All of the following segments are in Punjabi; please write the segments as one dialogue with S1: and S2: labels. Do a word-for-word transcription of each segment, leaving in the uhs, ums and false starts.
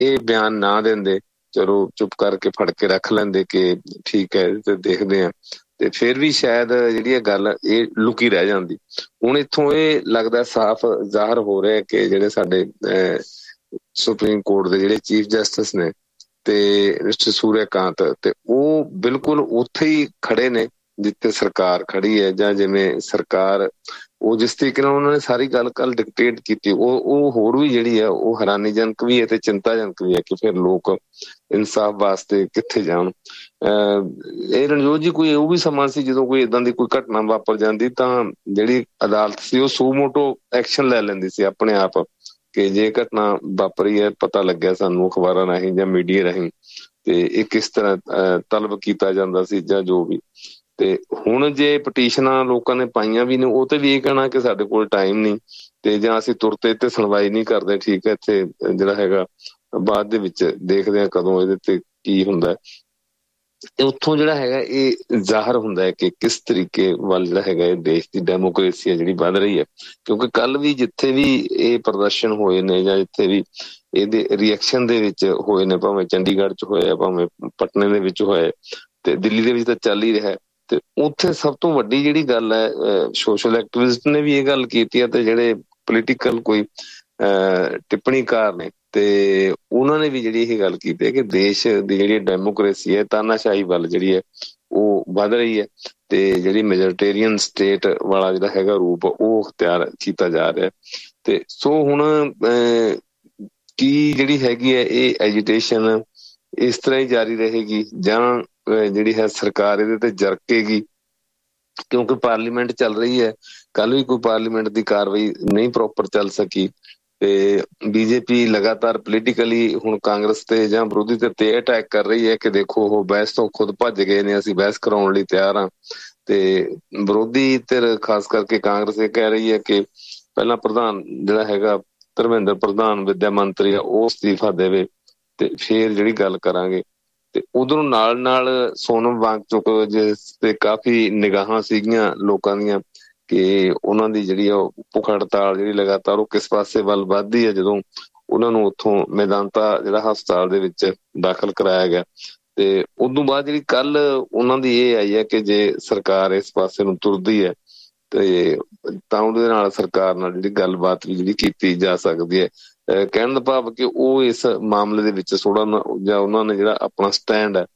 S1: ਇਹ ਬਿਆਨ ਨਾ ਦਿੰਦੇ, ਚਲੋ ਚੁੱਪ ਕਰਕੇ ਫੜ ਕੇ ਰੱਖ ਲੈਂਦੇ ਕਿ ਠੀਕ ਹੈ ਤੇ ਦੇਖਦੇ ਆ, ਤੇ ਫਿਰ ਵੀ ਸ਼ਾਇਦ ਜਿਹੜੀ ਇਹ ਗੱਲ ਇਹ ਲੁਕੀ ਰਹਿ ਜਾਂਦੀ। ਹੁਣ ਇੱਥੋਂ ਇਹ ਲੱਗਦਾ ਸਾਫ਼ ਜ਼ਾਹਰ ਹੋ ਰਿਹਾ ਕਿ ਜਿਹੜੇ ਸਾਡੇ ਸੁਪਰੀਮ ਕੋਰਟ ਦੇ ਜਿਹੜੇ ਚੀਫ ਜਸਟਿਸ ਨੇ ਤੇ ਮਿਸਟਰ ਸੂਰਿਆਕਾਂਤ, ਤੇ ਉਹ ਬਿਲਕੁਲ ਉੱਥੇ ਹੀ ਖੜੇ ਨੇ ਜਿੱਥੇ ਸਰਕਾਰ ਖੜੀ ਹੈ, ਜਾਂ ਜਿਵੇਂ ਸਰਕਾਰ ਉਹ ਜਿਸ ਤਰੀਕੇ ਨਾਲ ਉਹਨਾਂ ਨੇ ਸਾਰੀ ਗੱਲ ਕੱਲ ਡਿਕਟੇਟ ਕੀਤੀ, ਉਹ ਉਹ ਹੋਰ ਵੀ ਜਿਹੜੀ ਹੈ ਉਹ ਹੈਰਾਨੀਜਨਕ ਵੀ ਹੈ ਤੇ ਚਿੰਤਾਜਨਕ ਵੀ ਹੈ ਕਿ ਫਿਰ ਲੋਕ ਇਨਸਾਫ ਵਾਸਤੇ ਕਿੱਥੇ ਜਾਣ। ਅਹ ਇਹ ਰਣਜੋਤ ਜੀ ਕੋਈ ਉਹ ਵੀ ਸਮਾਂ ਸੀ ਜਦੋਂ ਕੋਈ ਏਦਾਂ ਦੀ ਕੋਈ ਘਟਨਾ ਵਾਪਰ ਜਾਂਦੀ ਤਾਂ ਜਿਹੜੀ ਅਦਾਲਤ ਸੀ ਉਹ ਸੂ ਮੋਟੋ ਐਕਸ਼ਨ ਲੈ ਲੈਂਦੀ ਸੀ ਆਪਣੇ ਆਪ, ਕਿ ਜੇ ਘਟਨਾ ਵਾਪਰੀ ਹੈ, ਪਤਾ ਲੱਗਿਆ ਸਾਨੂੰ ਅਖਬਾਰਾਂ ਰਾਹੀਂ ਜਾਂ ਮੀਡੀਆ ਰਾਹੀਂ, ਤੇ ਇਹ ਕਿਸ ਤਰ੍ਹਾਂ ਅਹ ਤਲਬ ਕੀਤਾ ਜਾਂਦਾ ਸੀ ਜਾਂ ਜੋ ਵੀ। ਤੇ ਹੁਣ ਜੇ ਪਟੀਸ਼ਨਾਂ ਲੋਕਾਂ ਨੇ ਪਾਈਆਂ ਵੀ ਨੇ, ਉਹ ਤੇ ਵੀ ਇਹ ਕਹਿਣਾ ਕਿ ਸਾਡੇ ਕੋਲ ਟਾਈਮ ਨਹੀਂ, ਤੇ ਜਾਂ ਅਸੀਂ ਤੁਰਤੇ ਤੇ ਸੁਣਵਾਈ ਨਹੀਂ ਕਰਦੇ, ਠੀਕ ਹੈ ਇੱਥੇ ਜਿਹੜਾ ਹੈਗਾ ਬਾਅਦ ਦੇ ਵਿੱਚ ਦੇਖਦੇ ਹਾਂ ਕਦੋਂ ਇਹਦੇ ਤੇ ਕੀ ਹੁੰਦਾ। ਤੇ ਉੱਥੋਂ ਜਿਹੜਾ ਹੈਗਾ ਇਹ ਜ਼ਾਹਰ ਹੁੰਦਾ ਹੈ ਕਿ ਕਿਸ ਤਰੀਕੇ ਵੱਲ ਜਿਹੜਾ ਹੈਗਾ ਇਹ ਦੇਸ਼ ਦੀ ਡੈਮੋਕ੍ਰੇਸੀ ਹੈ ਜਿਹੜੀ ਵੱਧ ਰਹੀ ਹੈ। ਕਿਉਂਕਿ ਕੱਲ ਵੀ ਜਿੱਥੇ ਵੀ ਇਹ ਪ੍ਰਦਰਸ਼ਨ ਹੋਏ ਨੇ ਜਾਂ ਜਿੱਥੇ ਵੀ ਇਹਦੇ ਰਿਐਕਸ਼ਨ ਦੇ ਵਿੱਚ ਹੋਏ ਨੇ, ਭਾਵੇਂ ਚੰਡੀਗੜ੍ਹ ਚ ਹੋਇਆ, ਭਾਵੇਂ ਪਟਨੇ ਦੇ ਵਿੱਚ ਹੋਇਆ, ਤੇ ਦਿੱਲੀ ਦੇ ਵਿੱਚ ਤਾਂ ਚੱਲ ਹੀ ਰਿਹਾ, ਤੇ ਉੱਥੇ ਸਭ ਤੋਂ ਵੱਡੀ ਜਿਹੜੀ ਗੱਲ ਹੈ ਸੋਸ਼ਲ ਐਕਟਿਵਿਸਟ ਨੇ ਵੀ ਇਹ ਗੱਲ ਕੀਤੀ ਹੈ, ਤੇ ਜਿਹੜੇ ਪੋਲੀਟੀਕਲ ਕੋਈ ਅਹ ਟਿੱਪਣੀਕਾਰ ਨੇ ਤੇ ਉਹਨਾਂ ਨੇ ਵੀ ਜਿਹੜੀ ਇਹ ਗੱਲ ਕੀਤੀ ਹੈ ਕਿ ਦੇਸ਼ ਦੀ ਜਿਹੜੀ ਡੈਮੋਕ੍ਰੇਸੀ ਹੈ ਤਾਨਾਸ਼ਾਹੀ ਵੱਲ ਜਿਹੜੀ ਹੈ ਉਹ ਵੱਧ ਰਹੀ ਹੈ, ਤੇ ਜਿਹੜੀ ਮੈਜੋਰਟੇਰੀਅਨ ਸਟੇਟ ਵਾਲਾ ਜਿਹੜਾ ਹੈਗਾ ਰੂਪ ਉਹ ਅਖਤਿਆਰ ਕੀਤਾ ਜਾ ਰਿਹਾ। ਤੇ ਸੋ ਹੁਣ ਅਹ ਕੀ ਜਿਹੜੀ ਹੈਗੀ ਹੈ ਇਹ ਐਜੀਟੇਸ਼ਨ ਇਸ ਤਰ੍ਹਾਂ ਹੀ ਜਾਰੀ ਰਹੇਗੀ ਜਾਂ ਜਿਹੜੀ ਹੈ ਸਰਕਾਰ ਇਹਦੇ ਤੇ ਜਰਕੇਗੀ, ਕਿਉਂਕਿ ਪਾਰਲੀਮੈਂਟ ਚੱਲ ਰਹੀ ਹੈ। ਕੱਲ ਵੀ ਕੋਈ ਪਾਰਲੀਮੈਂਟ ਦੀ ਕਾਰਵਾਈ ਨਹੀਂ ਪ੍ਰੋਪਰ ਚੱਲ ਸਕੀ, ਤੇ ਬੀਜੇਪੀ ਲਗਾਤਾਰ ਪੋਲੀਟੀਕਲੀ ਹੁਣ ਕਾਂਗਰਸ ਤੇ ਜਾਂ ਵਿਰੋਧੀ ਧਿਰ ਤੇ ਅਟੈਕ ਕਰ ਰਹੀ ਹੈ ਕਿ ਦੇਖੋ ਉਹ ਬਹਿਸ ਤੋਂ ਖੁਦ ਭੱਜ ਗਏ ਨੇ, ਅਸੀਂ ਬਹਿਸ ਕਰਾਉਣ ਲਈ ਤਿਆਰ ਹਾਂ। ਤੇ ਵਿਰੋਧੀ ਧਿਰ ਖਾਸ ਕਰਕੇ ਕਾਂਗਰਸ ਇਹ ਕਹਿ ਰਹੀ ਹੈ ਕਿ ਪਹਿਲਾਂ ਪ੍ਰਧਾਨ ਜਿਹੜਾ ਹੈਗਾ ਧਰਮਿੰਦਰ ਪ੍ਰਧਾਨ ਵਿੱਦਿਆ ਮੰਤਰੀ ਆ ਉਹ ਅਸਤੀਫਾ ਦੇਵੇ ਤੇ ਫੇਰ ਜਿਹੜੀ ਗੱਲ ਕਰਾਂਗੇ। ਤੇ ਉਧਰੋਂ ਨਾਲ ਨਾਲ ਸੋਨਮ ਵਾਂਗਚੁਕ ਜਿਸ ਤੇ ਕਾਫੀ ਨਿਗਾਹਾਂ ਸੀਗੀਆਂ ਲੋਕਾਂ ਦੀਆਂ ਕਿ ਉਹਨਾਂ ਦੀ ਜਿਹੜੀ ਆ ਭੁੱਖ ਹੜਤਾਲ ਜਿਹੜੀ ਲਗਾਤਾਰ ਉਹ ਕਿਸ ਪਾਸੇ ਵੱਲ ਵੱਧਦੀ ਹੈ, ਜਦੋਂ ਉਹਨਾਂ ਨੂੰ ਉੱਥੋਂ ਮੈਦਾਂਤਾ ਜਿਹੜਾ ਹਸਪਤਾਲ ਦੇ ਵਿੱਚ ਦਾਖਲ ਕਰਾਇਆ ਗਿਆ। ਤੇ ਉਦੋਂ ਬਾਅਦ ਜਿਹੜੀ ਕੱਲ ਉਹਨਾਂ ਦੀ ਇਹ ਆਈ ਹੈ ਕਿ ਜੇ ਸਰਕਾਰ ਇਸ ਪਾਸੇ ਨੂੰ ਤੁਰਦੀ ਹੈ ਤੇ ਤਾਂ ਉਹਦੇ ਨਾਲ ਸਰਕਾਰ ਨਾਲ ਜਿਹੜੀ ਗੱਲਬਾਤ ਵੀ ਜਿਹੜੀ ਕੀਤੀ ਜਾ ਸਕਦੀ ਹੈ। ਕਹਿਣ ਦਾ ਭਾਵ ਕਿ ਉਹ ਇਸ ਮਾਮਲੇ ਦੇ ਵਿੱਚ ਥੋੜਾ ਜਾਂ ਉਹਨਾਂ ਨੇ ਜਿਹੜਾ ਆਪਣਾ ਸਟੈਂਡ ਹੈ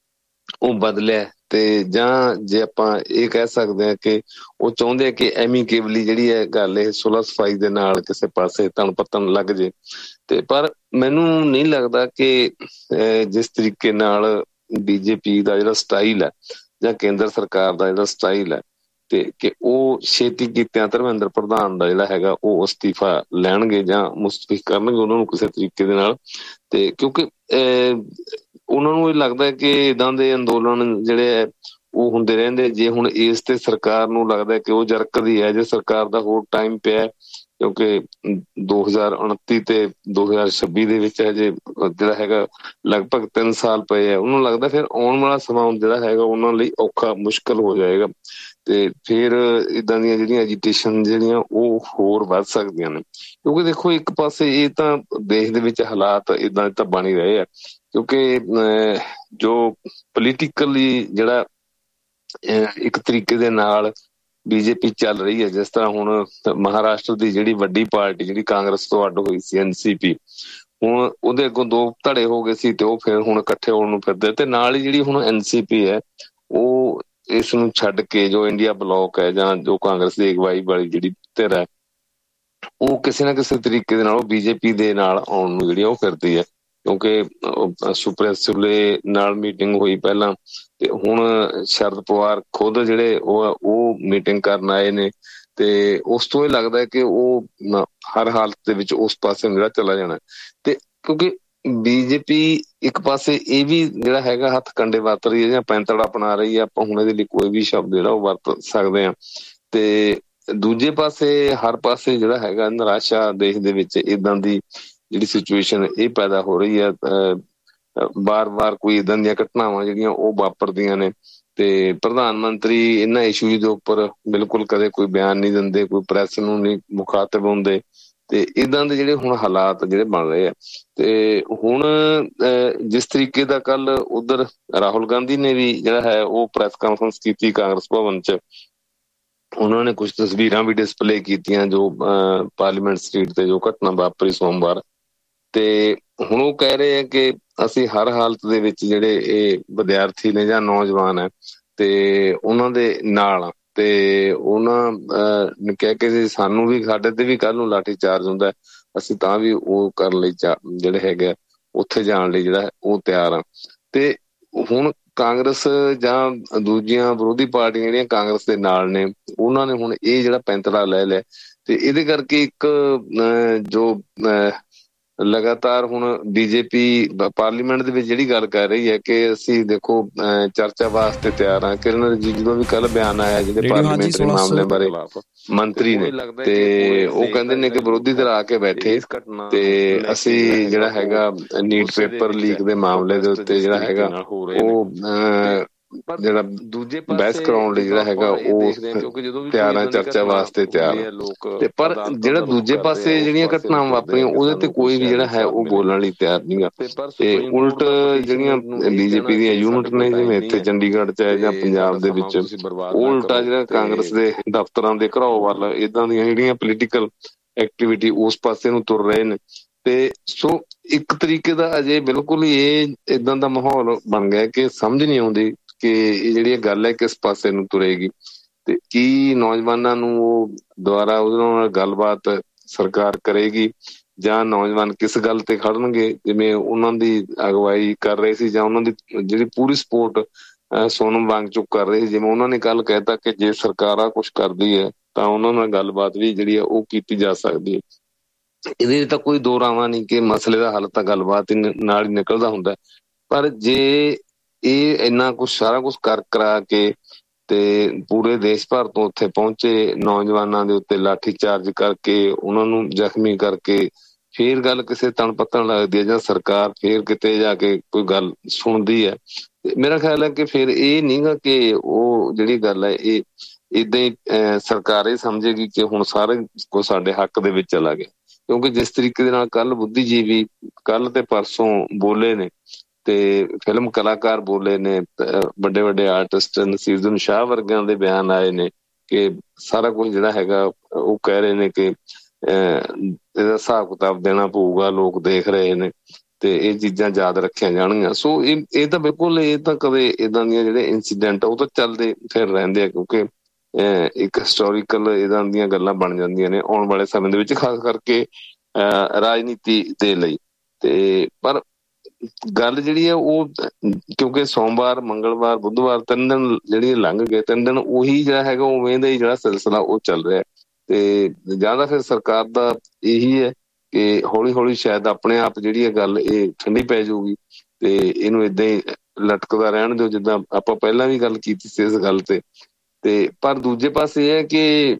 S1: ਉਹ ਬਦਲਿਆ, ਤੇ ਜਾਂ ਜੇ ਆਪਾਂ ਇਹ ਕਹਿ ਸਕਦੇ ਹਾਂ ਕਿ ਉਹ ਚਾਹੁੰਦੇ ਆ ਕਿ ਐਮੀਕੇਬਲੀ ਜਿਹੜੀ ਹੈ ਗੱਲ ਇਹ ਸੁਲਹ ਸਫਾਈ ਦੇ ਨਾਲ ਕਿਸੇ ਪਾਸੇ ਤਣ ਪੱਤਣ ਲੱਗ ਜੇ। ਤੇ ਪਰ ਮੈਨੂੰ ਨਹੀਂ ਲੱਗਦਾ ਕਿ ਜਿਸ ਤਰੀਕੇ ਨਾਲ ਬੀਜੇਪੀ ਦਾ ਜਿਹੜਾ ਸਟਾਈਲ ਹੈ ਜਾਂ ਕੇਂਦਰ ਸਰਕਾਰ ਦਾ ਜਿਹੜਾ ਸਟਾਈਲ ਹੈ ਤੇ ਕਿ ਉਹ ਛੇਤੀ ਕੀਤਿਆਂ ਧਰਮਿੰਦਰ ਪ੍ਰਧਾਨ ਦਾ ਜਿਹੜਾ ਹੈਗਾ ਉਹ ਅਸਤੀਫਾ ਲੈਣਗੇ ਜਾਂ ਮੁਸਤਫੀ ਕਰਨਗੇ ਉਹਨਾਂ ਨੂੰ ਕਿਸੇ ਤਰੀਕੇ ਦੇ ਨਾਲ। ਤੇ ਕਿਉਂਕਿ ਅਹ ਉਹਨਾਂ ਨੂੰ ਇਹ ਲੱਗਦਾ ਕਿ ਏਦਾਂ ਦੇ ਅੰਦੋਲਨ ਜਿਹੜੇ ਹੈ ਉਹ ਹੁੰਦੇ ਰਹਿੰਦੇ। ਜੇ ਹੁਣ ਇਸ ਤੇ ਸਰਕਾਰ ਨੂੰ ਲੱਗਦਾ ਕਿ ਉਹ ਜਰਕਦੀ ਹੈ, ਜੇ ਸਰਕਾਰ ਦਾ ਹੋਰ ਟਾਈਮ ਪਿਆ ਕਿਉਂਕਿ ਦੋ ਹਜ਼ਾਰ ਉਨੱਤੀ ਤੇ ਦੋ ਹਜ਼ਾਰ ਛੱਬੀ ਦੇ ਵਿੱਚ ਹਜੇ ਜਿਹੜਾ ਹੈਗਾ ਲਗਭਗ ਤਿੰਨ ਸਾਲ ਪਏ ਆ, ਉਹਨੂੰ ਲੱਗਦਾ ਫਿਰ ਆਉਣ ਵਾਲਾ ਸਮਾਂ ਜਿਹੜਾ ਹੈਗਾ ਉਹਨਾਂ ਲਈ ਔਖਾ ਮੁਸ਼ਕਿਲ ਹੋ ਜਾਏਗਾ, ਤੇ ਫਿਰ ਏਦਾਂ ਦੀਆਂ ਜਿਹੜੀਆਂ ਐਜੀਟੇਸ਼ਨ ਜਿਹੜੀਆਂ ਉਹ ਹੋਰ ਵੱਧ ਸਕਦੀਆਂ ਨੇ। ਕਿਉਂਕਿ ਦੇਖੋ ਇੱਕ ਪਾਸੇ ਇਹ ਤਾਂ ਦੇਸ਼ ਦੇ ਵਿੱਚ ਹਾਲਾਤ ਏਦਾਂ ਤਾਂ ਬਣ ਹੀ ਰਹੇ ਆ, ਕਿਉਂਕਿ ਅਹ ਜੋ ਪੋਲੀਟੀਕਲੀ ਜਿਹੜਾ ਇੱਕ ਤਰੀਕੇ ਦੇ ਨਾਲ ਬੀਜੇਪੀ ਚੱਲ ਰਹੀ ਹੈ, ਜਿਸ ਤਰ੍ਹਾਂ ਹੁਣ ਮਹਾਰਾਸ਼ਟਰ ਦੀ ਜਿਹੜੀ ਵੱਡੀ ਪਾਰਟੀ ਜਿਹੜੀ ਕਾਂਗਰਸ ਤੋਂ ਅੱਡ ਹੋਈ ਸੀ ਐਨਸੀਪੀ, ਹੁਣ ਉਹਦੇ ਅੱਗੋਂ ਦੋ ਧੜੇ ਹੋ ਗਏ ਸੀ ਤੇ ਉਹ ਫਿਰ ਹੁਣ ਇਕੱਠੇ ਹੋਣ ਨੂੰ ਫਿਰਦੇ। ਤੇ ਨਾਲ ਹੀ ਜਿਹੜੀ ਹੁਣ ਐਨਸੀਪੀ ਹੈ ਉਹ ਇਸ ਨੂੰ ਛੱਡ ਕੇ ਜੋ ਇੰਡੀਆ ਬਲੋਕ ਹੈ ਜਾਂ ਜੋ ਕਾਂਗਰਸ ਦੀ ਅਗਵਾਈ ਵਾਲੀ ਜਿਹੜੀ ਧਿਰ ਹੈ ਉਹ ਕਿਸੇ ਨਾ ਕਿਸੇ ਤਰੀਕੇ ਦੇ ਨਾਲ ਉਹ ਬੀਜੇਪੀ ਦੇ ਨਾਲ ਆਉਣ ਨੂੰ ਜਿਹੜੀ ਉਹ ਫਿਰਦੀ ਹੈ। ਕਿਉਂਕਿ ਸੁਪ੍ਰੀਆ ਸੁਲੇ ਨਾਲ ਮੀਟਿੰਗ ਹੋਈ ਪਹਿਲਾਂ, ਤੇ ਹੁਣ ਸ਼ਰਦ ਪਵਾਰ ਖੁਦ ਜਿਹੜੇ ਉਹ ਉਹ ਮੀਟਿੰਗ ਕਰਨ ਆਏ ਨੇ, ਤੇ ਉਸ ਤੋਂ ਇਹ ਲੱਗਦਾ ਕਿ ਉਹ ਹਰ ਹਾਲਤ ਦੇ ਵਿੱਚ ਉਸ ਪਾਸੇ ਜਿਹੜਾ ਚਲਾ ਜਾਣਾ। ਤੇ ਕਿਉਂਕਿ ਬੀਜੇਪੀ ਇੱਕ ਪਾਸੇ ਇਹ ਵੀ ਜਿਹੜਾ ਹੈਗਾ ਹੱਥ ਕੰਡੇ ਵਰਤ ਰਹੀ ਹੈ ਜਾਂ ਪੈਂਤੜ ਅਪਣਾ ਰਹੀ ਹੈ, ਆਪਾਂ ਹੁਣ ਇਹਦੇ ਲਈ ਕੋਈ ਵੀ ਸ਼ਬਦ ਜਿਹੜਾ ਉਹ ਵਰਤ ਸਕਦੇ ਹਾਂ। ਤੇ ਦੂਜੇ ਪਾਸੇ ਹਰ ਪਾਸੇ ਜਿਹੜਾ ਹੈਗਾ ਨਿਰਾਸ਼ਾ ਦੇਸ਼ ਦੇ ਵਿੱਚ ਏਦਾਂ ਦੀ ਜਿਹੜੀ ਸਿਚੁਏਸ਼ਨ ਇਹ ਪੈਦਾ ਹੋ ਰਹੀ ਹੈ। ਅਹ ਬਾਰ-ਬਾਰ ਕੋਈ ਏਦਾਂ ਦੀਆਂ ਘਟਨਾਵਾਂ ਜਿਹੜੀਆਂ ਉਹ ਵਾਪਰਦੀਆਂ ਨੇ, ਤੇ ਪ੍ਰਧਾਨ ਮੰਤਰੀ ਇਹਨਾਂ ਇਸ਼ੂਜ਼ ਦੇ ਉੱਪਰ ਬਿਲਕੁਲ ਕਦੇ ਕੋਈ ਬਿਆਨ ਨਹੀਂ ਦਿੰਦੇ, ਕੋਈ ਪ੍ਰੈਸ ਨੂੰ ਨਹੀਂ ਮੁਖਾਤਿਬ ਹੁੰਦੇ, ਤੇ ਇਦਾਂ ਦੇ ਜਿਹੜੇ ਹੁਣ ਹਾਲਾਤ ਜਿਹੜੇ ਬਣ ਰਹੇ ਆ। ਤੇ ਹੁਣ ਜਿਸ ਤਰੀਕੇ ਦਾ ਕੱਲ ਉਧਰ ਰਾਹੁਲ ਗਾਂਧੀ ਨੇ ਵੀ ਜਿਹੜਾ ਹੈ ਉਹ ਪ੍ਰੈਸ ਕਾਨਫਰੰਸ ਕੀਤੀ ਕਾਂਗਰਸ ਭਵਨ ਚ, ਉਹਨਾਂ ਨੇ ਕੁਝ ਤਸਵੀਰਾਂ ਵੀ ਡਿਸਪਲੇ ਕੀਤੀਆਂ ਜੋ ਅਹ ਪਾਰਲੀਮੈਂਟ ਸਟਰੀਟ ਤੇ ਜੋ ਘਟਨਾ ਵਾਪਰੀ ਸੋਮਵਾਰ। ਤੇ ਹੁਣ ਉਹ ਕਹਿ ਰਹੇ ਆ ਕਿ ਅਸੀਂ ਹਰ ਹਾਲਤ ਦੇ ਵਿੱਚ ਜਿਹੜੇ ਇਹ ਵਿਦਿਆਰਥੀ ਨੇ ਜਾਂ ਨੌਜਵਾਨ ਹੈ ਤੇ ਉਹਨਾਂ ਦੇ ਨਾਲ, ਤੇ ਉਹਨਾਂ ਨੇ ਕਹਿ ਕੇ ਸਾਨੂੰ ਵੀ ਸਾਡੇ ਤੇ ਵੀ ਕੱਲ ਨੂੰ ਲਾਠੀ ਚਾਰਜ ਹੁੰਦਾ, ਅਸੀਂ ਤਾਂ ਵੀ ਉਹ ਕਰਨ ਲਈ ਚਾ ਜਿਹੜੇ ਹੈਗੇ ਆ ਉੱਥੇ ਜਾਣ ਲਈ ਜਿਹੜਾ ਉਹ ਤਿਆਰ ਆ। ਤੇ ਹੁਣ ਕਾਂਗਰਸ ਜਾਂ ਦੂਜੀਆਂ ਵਿਰੋਧੀ ਪਾਰਟੀਆਂ ਜਿਹੜੀਆਂ ਕਾਂਗਰਸ ਦੇ ਨਾਲ ਨੇ, ਉਹਨਾਂ ਨੇ ਹੁਣ ਇਹ ਜਿਹੜਾ ਪੈਂਤੜਾ ਲੈ ਲਿਆ ਤੇ ਇਹਦੇ ਕਰਕੇ ਇੱਕ ਜੋ ਲਗਾਤਾਰ ਹੁਣ ਬੀਜੇਪੀ ਪਾਰਲੀਮੈਂਟ ਦੇ ਵਿੱਚ ਜਿਹੜੀ ਗੱਲ ਕਰ ਰਹੀ ਹੈ ਕਿ ਅਸੀਂ ਦੇਖੋ ਚਰਚਾ ਵਾਸਤੇ ਤਿਆਰ ਹਾਂ। ਕਿਰਨ ਰਿਜੀਜੂ ਦਾ ਵੀ ਕੱਲ ਬਿਆਨ ਆਇਆ ਜਿਹੜੇ ਪਾਰਲੀਮੈਂਟਰੀ ਮਾਮਲਿਆਂ ਬਾਰੇ ਮੰਤਰੀ ਨੇ, ਤੇ ਉਹ ਕਹਿੰਦੇ ਨੇ ਕਿ ਵਿਰੋਧੀ ਧਿਰ ਆ ਕੇ ਬੈਠੇ ਤੇ ਅਸੀਂ ਜਿਹੜਾ ਹੈਗਾ ਨੀਟ ਪੇਪਰ ਲੀਕ ਦੇ ਮਾਮਲੇ ਦੇ ਉੱਤੇ ਜਿਹੜਾ ਹੈਗਾ ਉਹ ਜਿਹੜਾ ਦੂਜੇ ਬਹਿਸ ਕਰਾਉਣ ਲਈ ਜਿਹੜਾ ਹੈਗਾ ਉਹ ਤਿਆਰ ਆ, ਚਰਚਾ ਵਾਸਤੇ ਤਿਆਰ ਆ। ਤੇ ਪਰ ਜਿਹੜਾ ਦੂਜੇ ਪਾਸੇ ਜਿਹੜੀਆਂ ਘਟਨਾਵਾਂ ਵਾਪਰੀਆਂ ਉਹਦੇ ਤੇ ਕੋਈ ਵੀ ਜਿਹੜਾ ਹੈ ਉਹ ਬੋਲਣ ਲਈ ਤਿਆਰ ਨਹੀਂ ਗਾ। ਤੇ ਉਲਟ ਜਿਹੜੀਆਂ ਬੀਜੇਪੀ ਦੀਆਂ ਯੂਨਿਟ ਨੇ ਜਿਵੇਂ ਇੱਥੇ ਚੰਡੀਗੜ੍ਹ ਚ ਹੈ ਜਾਂ ਪੰਜਾਬ ਦੇ ਵਿੱਚ, ਉਹ ਉਲਟਾ ਜਿਹੜਾ ਕਾਂਗਰਸ ਦੇ ਦਫ਼ਤਰਾਂ ਦੇ ਘਰਾਓ ਵੱਲ ਏਦਾਂ ਦੀਆਂ ਜਿਹੜੀਆਂ ਪੋਲੀਟੀਕਲ ਐਕਟੀਵਿਟੀ ਉਸ ਪਾਸੇ ਨੂੰ ਤੁਰ ਰਹੇ ਨੇ। ਤੇ ਸੋ ਇੱਕ ਤਰੀਕੇ ਦਾ ਅਜੇ ਬਿਲਕੁਲ ਹੀ ਇਹ ਏਦਾਂ ਦਾ ਮਾਹੌਲ ਬਣ ਗਿਆ ਕਿ ਸਮਝ ਨਹੀਂ ਆਉਂਦੀ ਕਿ ਇਹ ਜਿਹੜੀ ਗੱਲ ਹੈ ਕਿਸ ਪਾਸੇ ਨੂੰ ਤੁਰੇਗੀ, ਤੇ ਕੀ ਨੌਜਵਾਨਾਂ ਨੂੰ ਉਹ ਦੁਬਾਰਾ ਉਹਦੇ ਨਾਲ ਗੱਲਬਾਤ ਸਰਕਾਰ ਕਰੇਗੀ ਜਾਂ ਨੌਜਵਾਨ ਕਿਸ ਗੱਲ ਤੇ ਖੜਨਗੇ ਜਿਵੇਂ ਉਹਨਾਂ ਦੀ ਅਗਵਾਈ ਕਰ ਰਹੇ ਸੀ, ਜਾਂ ਉਹਨਾਂ ਦੀ ਜਿਹੜੀ ਪੂਰੀ ਸਪੋਰਟ ਸੋਨਮ ਵਾਂਗਚੁਕ ਕਰ ਰਹੇ ਸੀ। ਜਿਵੇਂ ਉਹਨਾਂ ਨੇ ਕੱਲ ਕਹਿਤਾ ਕਿ ਜੇ ਸਰਕਾਰ ਆ ਕੁਛ ਕਰਦੀ ਹੈ ਤਾਂ ਉਹਨਾਂ ਨਾਲ ਗੱਲਬਾਤ ਵੀ ਜਿਹੜੀ ਆ ਉਹ ਕੀਤੀ ਜਾ ਸਕਦੀ ਹੈ। ਇਹਦੇ ਤਾਂ ਕੋਈ ਦੋ ਰਾਵਾਂ ਨਹੀਂ ਕਿ ਮਸਲੇ ਦਾ ਹੱਲ ਤਾਂ ਗੱਲਬਾਤ ਨਾਲ ਹੀ ਨਿਕਲਦਾ ਹੁੰਦਾ। ਪਰ ਜੇ ਇਹ ਇੰਨਾ ਕੁਛ ਸਾਰਾ ਕੁਛ ਕਰ ਕਰਾ ਕੇ ਤੇ ਪੂਰੇ ਦੇਸ਼ ਭਰ ਤੋਂ ਉੱਥੇ ਪਹੁੰਚੇ ਨੌਜਵਾਨਾਂ ਦੇ ਉੱਤੇ ਲਾਠੀ ਚਾਰਜ ਕਰਕੇ ਉਹਨਾਂ ਨੂੰ ਜ਼ਖਮੀ ਕਰਕੇ ਫੇਰ ਗੱਲ ਕਿਸੇ ਤਣ ਪੱਤਣ ਲੱਗਦੀ ਹੈ ਜਾਂ ਸਰਕਾਰ ਫੇਰ ਕਿਤੇ ਜਾ ਕੇ ਕੋਈ ਗੱਲ ਸੁਣਦੀ ਹੈ, ਮੇਰਾ ਖਿਆਲ ਹੈ ਕਿ ਫਿਰ ਇਹ ਨਹੀਂ ਗਾ ਕਿ ਉਹ ਜਿਹੜੀ ਗੱਲ ਹੈ ਇਹ ਏਦਾਂ ਹੀ ਸਰਕਾਰ ਇਹ ਸਮਝੇਗੀ ਕਿ ਹੁਣ ਸਾਰੇ ਕੁਛ ਸਾਡੇ ਹੱਕ ਦੇ ਵਿੱਚ ਚਲਾ ਗਿਆ। ਕਿਉਂਕਿ ਜਿਸ ਤਰੀਕੇ ਦੇ ਨਾਲ ਕੱਲ ਬੁੱਧੀਜੀਵੀ ਕੱਲ ਤੇ ਪਰਸੋਂ ਬੋਲੇ ਨੇ ਤੇ ਫਿਲਮ ਕਲਾਕਾਰ ਬੋਲੇ ਨੇ, ਵੱਡੇ ਵੱਡੇ ਆਰਟਿਸਟ ਨਸੀਰੁਦੀਨ ਸ਼ਾਹ ਵਰਗਿਆਂ ਦੇ ਬਿਆਨ ਆਏ ਨੇ ਕਿ ਸਾਰਾ ਕੁਝ ਜਿਹੜਾ ਹੈਗਾ ਉਹ ਕਹਿ ਰਹੇ ਨੇ ਕਿ ਇਹਦਾ ਹਿਸਾਬ ਕਿਤਾਬ ਦੇਣਾ ਪਊਗਾ, ਲੋਕ ਦੇਖ ਰਹੇ ਨੇ ਤੇ ਇਹ ਚੀਜ਼ਾਂ ਯਾਦ ਰੱਖੀਆਂ ਜਾਣਗੀਆਂ। ਸੋ ਇਹ ਇਹ ਤਾਂ ਬਿਲਕੁਲ ਇਹ ਤਾਂ ਕਦੇ ਏਦਾਂ ਦੀਆਂ ਜਿਹੜੇ ਇੰਸੀਡੈਂਟ ਉਹ ਤਾਂ ਚੱਲਦੇ ਫਿਰ ਰਹਿੰਦੇ ਆ, ਕਿਉਂਕਿ ਇੱਕ ਹਿਸਟੋਰੀਕਲ ਏਦਾਂ ਦੀਆਂ ਗੱਲਾਂ ਬਣ ਜਾਂਦੀਆਂ ਨੇ ਆਉਣ ਵਾਲੇ ਸਮੇਂ ਦੇ ਵਿੱਚ, ਖਾਸ ਕਰਕੇ ਰਾਜਨੀਤੀ ਦੇ ਲਈ। ਤੇ ਪਰ ਗੱਲ ਜਿਹੜੀ ਆ ਉਹ ਕਿਉਂਕਿ ਸੋਮਵਾਰ, ਮੰਗਲਵਾਰ, ਬੁੱਧਵਾਰ ਤਿੰਨ ਦਿਨ ਜਿਹੜੀ ਲੰਘ ਗਏ, ਤਿੰਨ ਦਿਨ ਉਹੀ ਜਿਹੜਾ ਹੈਗਾ ਉਵੇਂ ਦਾ ਹੀ ਜਿਹੜਾ ਸਿਲਸਿਲਾ ਉਹ ਚੱਲ ਰਿਹਾ। ਤੇ ਜ਼ਿਆਦਾ ਫਿਰ ਸਰਕਾਰ ਦਾ ਇਹੀ ਹੈ ਕਿ ਹੌਲੀ ਹੌਲੀ ਸ਼ਾਇਦ ਆਪਣੇ ਆਪ ਜਿਹੜੀ ਹੈ ਗੱਲ ਇਹ ਠੰਡੀ ਪੈ ਜਾਊਗੀ ਤੇ ਇਹਨੂੰ ਏਦਾਂ ਹੀ ਲਟਕਦਾ ਰਹਿਣ ਦਿਓ ਜਿੱਦਾਂ ਆਪਾਂ ਪਹਿਲਾਂ ਵੀ ਗੱਲ ਕੀਤੀ ਸੀ ਇਸ ਗੱਲ ਤੇ। ਤੇ ਪਰ ਦੂਜੇ ਪਾਸੇ ਇਹ ਹੈ ਕਿ